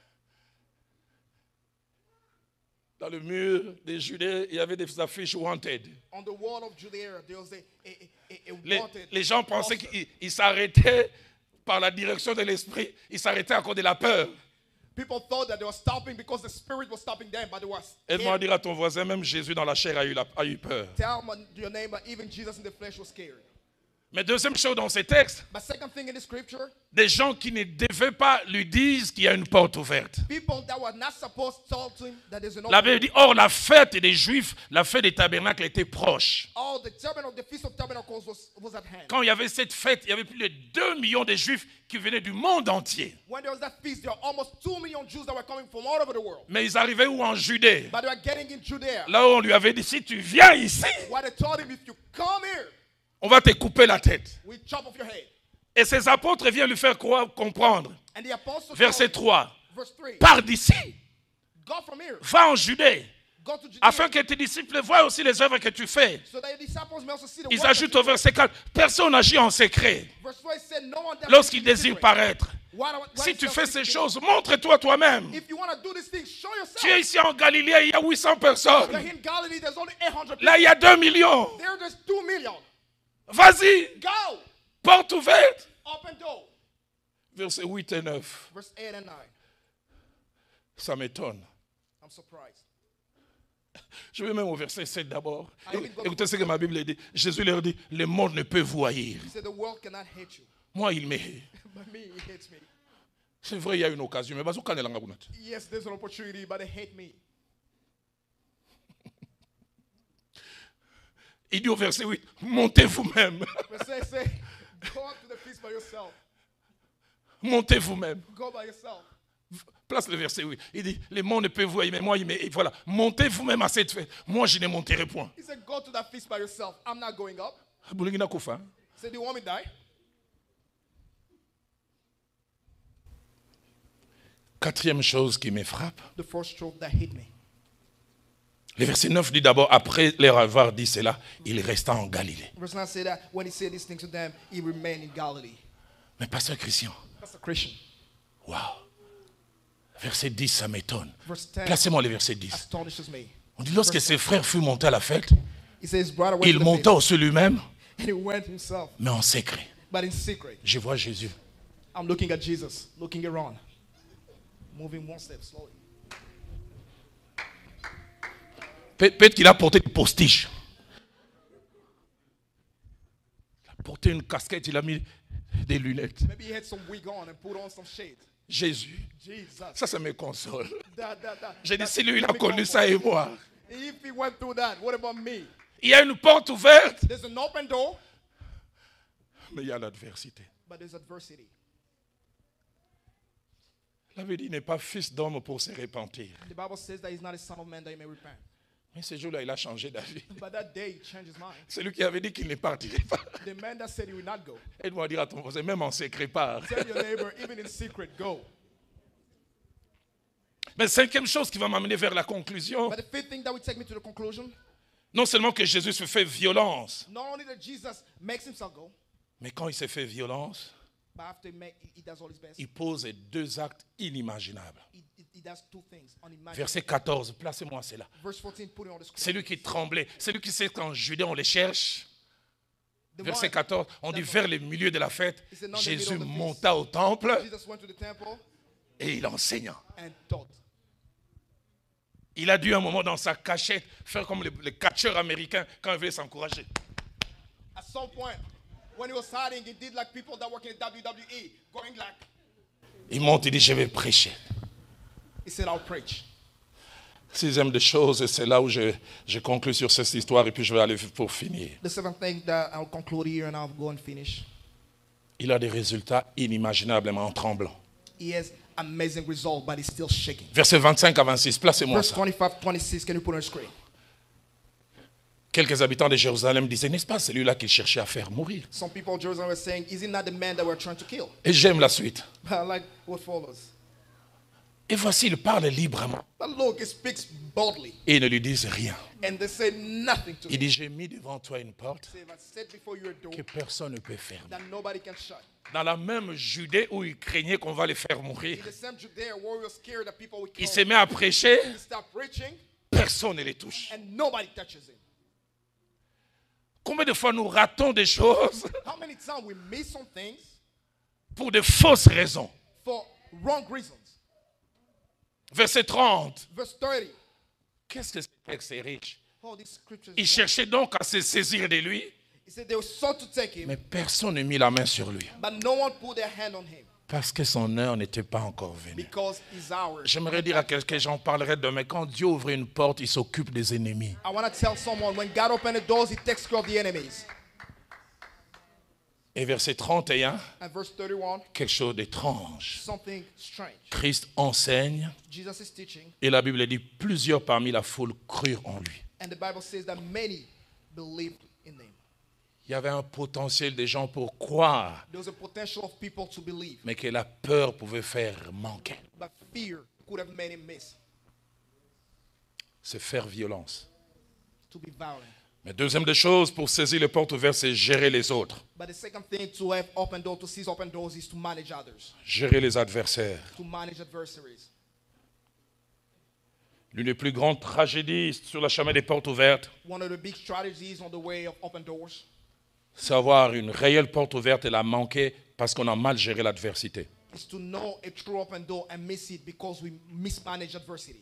Dans le mur des Judée, il y avait des affiches wanted. On the wall of Judea, there was a wanted. Les gens pensaient qu'ils s'arrêtaient par la direction de l'esprit. Ils s'arrêtaient à cause de la peur. People thought that they were stopping because the Spirit was stopping them, but they were scared. Aide-moi à dire à ton voisin, même Jésus dans la chair a eu peur. Tell your neighbor, even Jesus in the flesh was scared. Mais deuxième chose dans ces textes, But second thing in the scripture, des gens qui ne devaient pas lui disent qu'il y a une porte ouverte. People that were not supposed to tell him that there's an La Bible dit, or la fête des Juifs, la fête des tabernacles était proche. Oh, the feast of tabernacles was at hand. Quand il y avait cette fête, il y avait plus de 2 millions de Juifs qui venaient du monde entier. When there was that feast, there were almost 2 million Jews that were coming from all over the world. Mais ils arrivaient où? En Judée. But they were getting in Judea. Là où on lui avait dit, si tu viens ici, what they told him, if you come here, on va te couper la tête. we chop off your head. Et ses apôtres viennent lui faire comprendre. And the apostles Verset 3. Verse 3. Pars d'ici. Go from here. Va en Judée. Go to Judea. Afin que tes disciples voient aussi les œuvres que tu fais. So that your disciples may also see the Ils work ajoutent that au verset 4. Personne n'agit en secret. Verse 4 said, no one that Lorsqu'il in désire secret. paraître. Why Si tu yourself fais in ces secret? choses, montre-toi toi-même. If you want to do these things, show yourself. Tu es ici en Galilée, il y a 800 personnes. You're in Galilee, there's only 800 people. Là, il y a 2 millions. There's 2 million. Vas-y. Go. Porte ouverte. Open door. Versets 8 et 9. Verse 8 and 9. Ça m'étonne. I'm surprised. Je vais même au verset 7 d'abord. Écoutez ce que ma Bible dit. Jésus leur dit, le monde ne peut vous haïr. He said, the world cannot hate you. Moi, il m'hait. But me, he hates me. C'est vrai, il y a une occasion. Mais bazooka ne langa bunat. Yes, there's an opportunity, but they hate me. Il dit au verset 8, montez vous-même. Verse 8 say, go out to the feast by yourself. Montez vous-même. Go by yourself. Place le verset 8. Il dit, le monde ne peut vous haïr, mais moi, il m'hait. Voilà, montez vous-même à cette fête. Moi, je ne monterai point. He said, go to that feast by yourself. I'm not going up. Boulingina Koufa. He said, do you want me to die? Quatrième chose qui me frappe, The first stroke that hit me. Le verset 9 dit d'abord, après leur avoir dit cela, il resta en Galilée. Verse 9 says that when he said these things to them, he remained in Galilee. Mais pasteur Christian. Pastor Christian. Wow. Verset 10, ça m'étonne. Verse 10 Placez-moi le verset 10. astonishes me. On dit, lorsque ses frères furent montés à la fête, He says his brother went il to the monta feast, aussi lui-même, and he went himself, mais en secret. but in secret. Je vois Jésus. I'm looking at Jesus, looking around, moving one step slowly. Peut-être qu'il a porté des postiches. Il a porté une casquette, il a mis des lunettes. Maybe he had some wig on and put on some shade. Jésus. Jesus. Ça me console. That J'ai dit, si lui, il a connu ça et moi. If he went through that, what about me? Il y a une porte ouverte, There's an open door, mais il y a l'adversité. but there's adversity. La Bible dit, il n'est pas fils d'homme pour se repentir. The Bible says that he's not a son of man that he may repent. Mais ce jour-là, il a changé d'avis. But that day, he changed his mind. C'est lui qui avait dit qu'il ne partirait pas. The man that said he would not go. Aide-moi à dire à ton voisin, même en secret part. Tell your neighbor, even in secret, go. Mais cinquième chose qui va m'amener vers la conclusion, But the fifth thing that would take me to the conclusion, non seulement que Jésus se fait violence, not only that Jesus makes himself go, mais quand il se fait violence, but after he does all his best, il pose deux actes inimaginables. he does two things unimaginable. Verset 14, placez-moi cela. Verse 14, put it on the screen. C'est lui qui tremblait, c'est lui qui sait qu'en Judée on les cherche. The Verset one- 14, on dit vers le milieu de la fête, He said, "Not in the Jésus middle of the feast." monta au temple Jesus went to the temple et il enseigna. and taught. Il a dû un moment dans sa cachette faire comme les catcheurs américains quand ils veulent s'encourager. At some point, when he was hiding, he did like people that work in the WWE, going like, Il monte, il dit, je vais prêcher. he said, I'll preach. Sixième des choses, et c'est là où je conclue sur cette histoire et puis je vais aller pour finir. The seventh thing that I'll conclude here and I'll go and finish. Il a des résultats inimaginablement en tremblant. He has amazing result, but he's still shaking. Versets 25 à 26, placez-moi Verse ça. 25, 26, can you put on the screen? Quelques habitants de Jérusalem disaient, n'est-ce pas celui-là qu'il cherchait à faire mourir? Some people in Jerusalem were saying, is he not the man that we're trying to kill? Et j'aime la suite. But I like what follows. Et voici, il parle librement. But look, he speaks boldly. Et ils ne lui disent rien. And they say nothing to Il him. dit, j'ai mis devant toi une porte Say, if I set before you a door que personne ne peut fermer. that nobody can shut. Dans la même Judée où il craignait qu'on va les faire mourir, In the same Judea where we were scared that people would kill il se him, met à prêcher, he stopped preaching personne ne les touche. and nobody touches him. Combien de fois nous ratons des choses How many times we miss some things pour de fausses raisons? for wrong reasons? Verset 30. Verse 30. Qu'est-ce que ce texte est riche? Oh, these scriptures. Il cherchait donc à se saisir de lui, He said they were sought to take him, mais personne ne mit la main sur lui but no one put their hand on him parce que son heure n'était pas encore venue. because his hour. J'aimerais dire à quelqu'un, j'en parlerai demain, quand Dieu ouvre une porte, il s'occupe des ennemis. I want to tell someone when God opened the doors, he takes care of the enemies. Et verset 31, And verse 31, quelque chose d'étrange. something strange. Christ enseigne Jesus is teaching, et la Bible dit plusieurs parmi la foule crurent en lui. and the Bible says that many believed in him. Il y avait un potentiel des gens pour croire, There was a potential of people to believe, mais que la peur pouvait faire manquer. but fear could have made him miss, C'est faire violence. to be violent. Mais deuxième des choses, pour saisir les portes ouvertes, c'est gérer les autres. But the second thing to have open doors, to seize open doors, is to manage others, Gérer les adversaires. to manage adversaries. L'une des plus grandes tragédies sur le chemin des portes ouvertes, One of the big strategies on the way of open doors c'est avoir une réelle porte ouverte et la manquer parce qu'on a mal géré l'adversité. is to know a true open door and miss it because we mismanage adversity.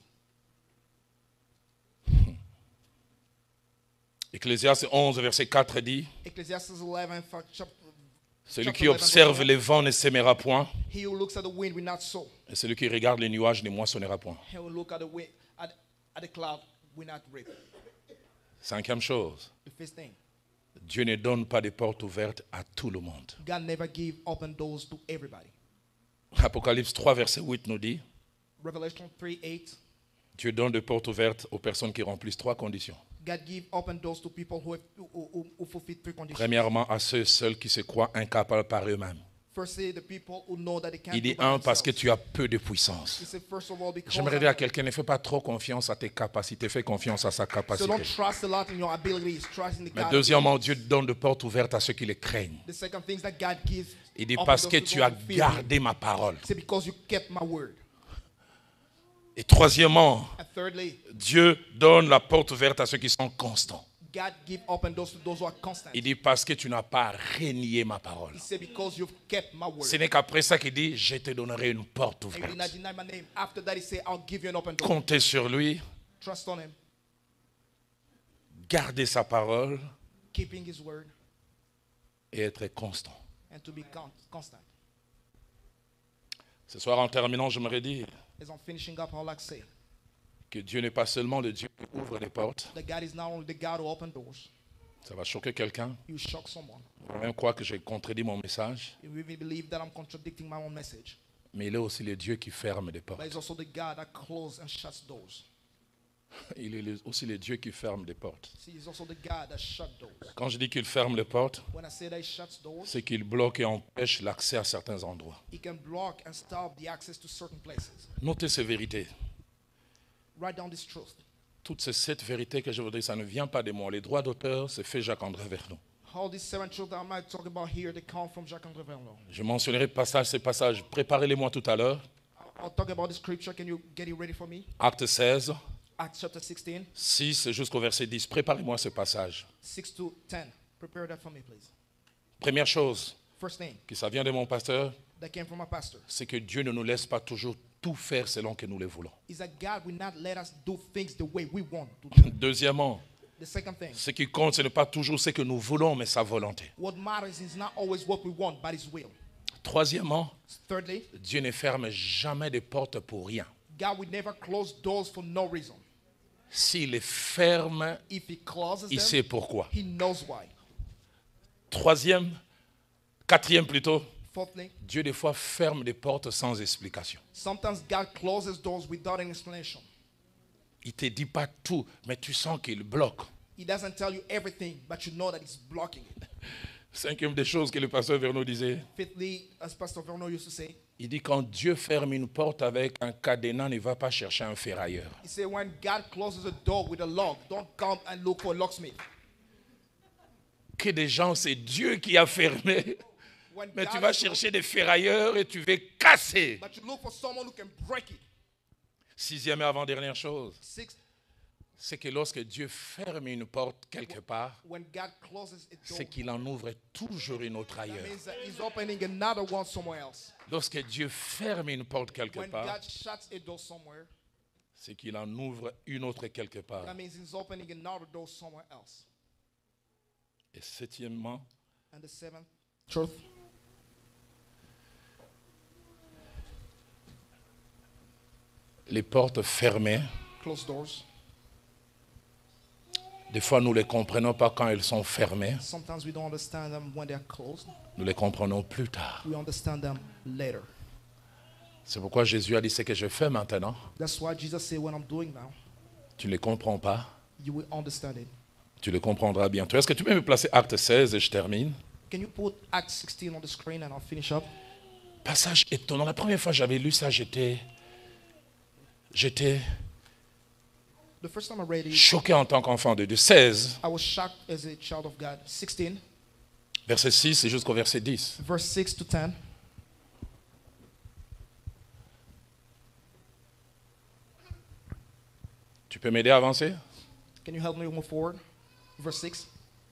Ecclésiaste 11, verset 4 dit, Ecclesiastes 11, celui chapter qui 11, observe verse les vents ne s'aimera point, he who looks at the wind will not sow. et celui qui regarde les nuages ne moissonnera point. He who look at the wind, at the cloud will not reap. Cinquième chose, The first thing, Dieu ne donne pas de portes ouvertes à tout le monde. God never give open doors to everybody. Apocalypse 3, verset 8 nous dit, Revelation 3:8, Dieu donne des portes ouvertes aux personnes qui remplissent trois conditions. God give open doors to people who fulfill three conditions. Premièrement, à ceux seuls qui se croient incapables par eux-mêmes. Il dit parce que tu as peu de puissance. J'aimerais dire à quelqu'un, ne fais pas trop confiance à tes capacités, fais confiance à sa capacité. Mais deuxièmement, Dieu donne de portes ouvertes à ceux qui les craignent. Il dit parce que tu as gardé ma parole. Et troisièmement, Dieu donne la porte ouverte à ceux qui sont constants. Il dit parce que tu n'as pas renié ma parole. Ce n'est qu'après ça qu'il dit je te donnerai une porte ouverte. Comptez sur lui. Garder sa parole et être constant. Ce soir en terminant, j'aimerais dire que Dieu n'est pas seulement le Dieu qui ouvre les portes. Ça va choquer quelqu'un. Vous va même croire que j'ai contredit mon message. Mais il est aussi le Dieu qui ferme des portes. Il est aussi le Dieu qui ferme des portes. Quand je dis qu'il ferme les portes, c'est qu'il bloque et empêche l'accès à certains endroits. Notez ces vérités. Toutes ces 7 vérités que je vous dis, ça ne vient pas de moi. Les droits d'auteur, c'est fait Jacques-André Vernon. Je mentionnerai ces passages. Préparez-les-moi tout à l'heure. Acte 16. Acts chapter 16. 6 jusqu'au verset 10. Préparez-moi ce passage. 6 to 10. Prepare that for me, please. Première chose, First thing, que ça vient de mon pasteur, that came from our pastor, c'est que Dieu ne nous laisse pas toujours tout faire selon que nous le voulons. is that God will not let us do things the way we want to do. Deuxièmement, The second thing, ce qui compte, ce n'est pas toujours ce que nous voulons, mais sa volonté. what matters is not always what we want, but His will. Troisièmement, Thirdly, Dieu ne ferme jamais de portes pour rien. God will never close doors for no reason. S'il les ferme, If He closes il them, sait pourquoi. He knows why. Quatrième plutôt, Fourthly, Dieu des fois ferme des portes sans explication. sometimes God closes doors without an explanation. Il ne te dit pas tout, mais tu sens qu'il bloque. He doesn't tell you everything, but you know that He's blocking it. Cinquième des choses que le pasteur Vernon disait, Fifthly, as Pastor Vernon used to say, il dit quand Dieu ferme une porte avec un cadenas, ne va pas chercher un ferrailleur. he said, when God closes a door with a lock, don't come and look for a locksmith. Que des gens, c'est Dieu qui a fermé, When mais God tu vas is- chercher des ferrailleurs et tu vas casser. But you look for someone who can break it. Sixième et avant-dernière chose, Sixth, c'est que lorsque Dieu ferme une porte quelque part, when God closes a door, c'est qu'il en ouvre toujours une autre that ailleurs. means that He's opening another one somewhere else. Lorsque Dieu ferme une porte quelque When part, God shuts a door somewhere, c'est qu'il en ouvre une autre quelque part. that means He's opening another door somewhere else. Et septièmement, And the seventh truth, les portes fermées, closed doors. des fois nous ne les comprenons pas quand elles sont fermées, Sometimes we don't understand them when they're closed. nous les comprenons plus tard. We understand them later. C'est pourquoi Jésus a dit ce que je fais maintenant, That's why Jesus said, what I'm doing now, tu ne les comprends pas, you will understand it. tu les comprendras bientôt. Est-ce que tu peux me placer Acte 16 et je termine? Can you put Acts 16 on the screen and I'll finish up? Passage étonnant. La première fois que j'avais lu ça, j'étais The first time I read it, choqué en tant qu'enfant de Dieu. 16, I was shocked as a child of God. 16, verset 6 et jusqu'au verset 10. verse 6 to 10. Tu peux m'aider à avancer? Can you help me move forward? Verse 6.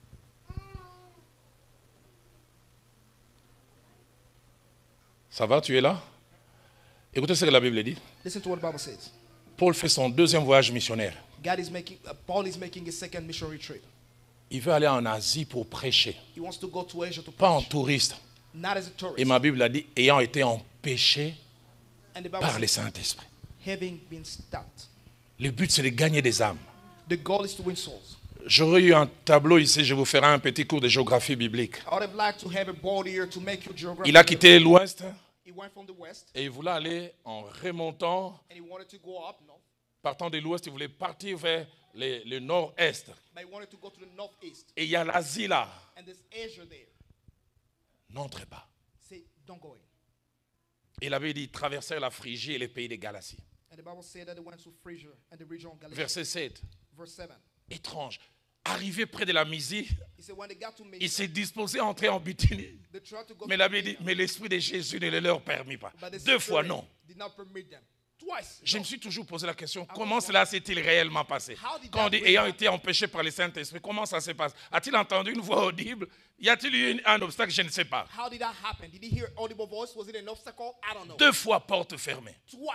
Ça va, tu es là? Écoutez ce que la Bible dit. Listen to what the Bible says. Paul fait son deuxième voyage missionnaire. Paul is making his second missionary trip. Il veut aller en Asie pour prêcher, He wants to go to Asia to pas en preach, touriste. not as a tourist. Et ma Bible a dit, ayant été empêché And the Bible par le says, Saint-Esprit. having been stopped. Le but, c'est de gagner des âmes. The goal is to win souls. J'aurais eu un tableau ici, je vous ferai un petit cours de géographie biblique. I would have liked to have a board here to make you geographic. Il a quitté l'Ouest He went from the west et il voulait aller en remontant, and he wanted to go up north, partant de l'Ouest, il voulait partir vers le nord-est. but he wanted to go to the northeast. Et il y a l'Asie là. And there's Asia there. N'entrez pas. say, don't go in. Et la Bible dit, traversèrent la Phrygie et les pays de Galatie. And the Bible said that they went to Phrygia and the region of Galatia. Verset 7. Verse 7. Étrange. Arrivé près de la Mysie, He said, when they got to Mysia, il s'est disposé à entrer en Bithynie. they tried to go Mais to la Bible dit, Bithynia, mais l'Esprit de Jésus ne le leur permit pas. but the 2 fois Spirit non. did not permit them. Twice. Je no. me suis toujours posé la question, comment cela s'est-il réellement passé? Quand on dit ayant été empêché par le Saint-Esprit, comment ça se passe? A-t-il entendu une voix audible? Y a-t-il eu un obstacle? Je ne sais pas. How did that happen? Did he hear audible voice? Was it an obstacle? I don't know. 2 fois porte fermée. Twice.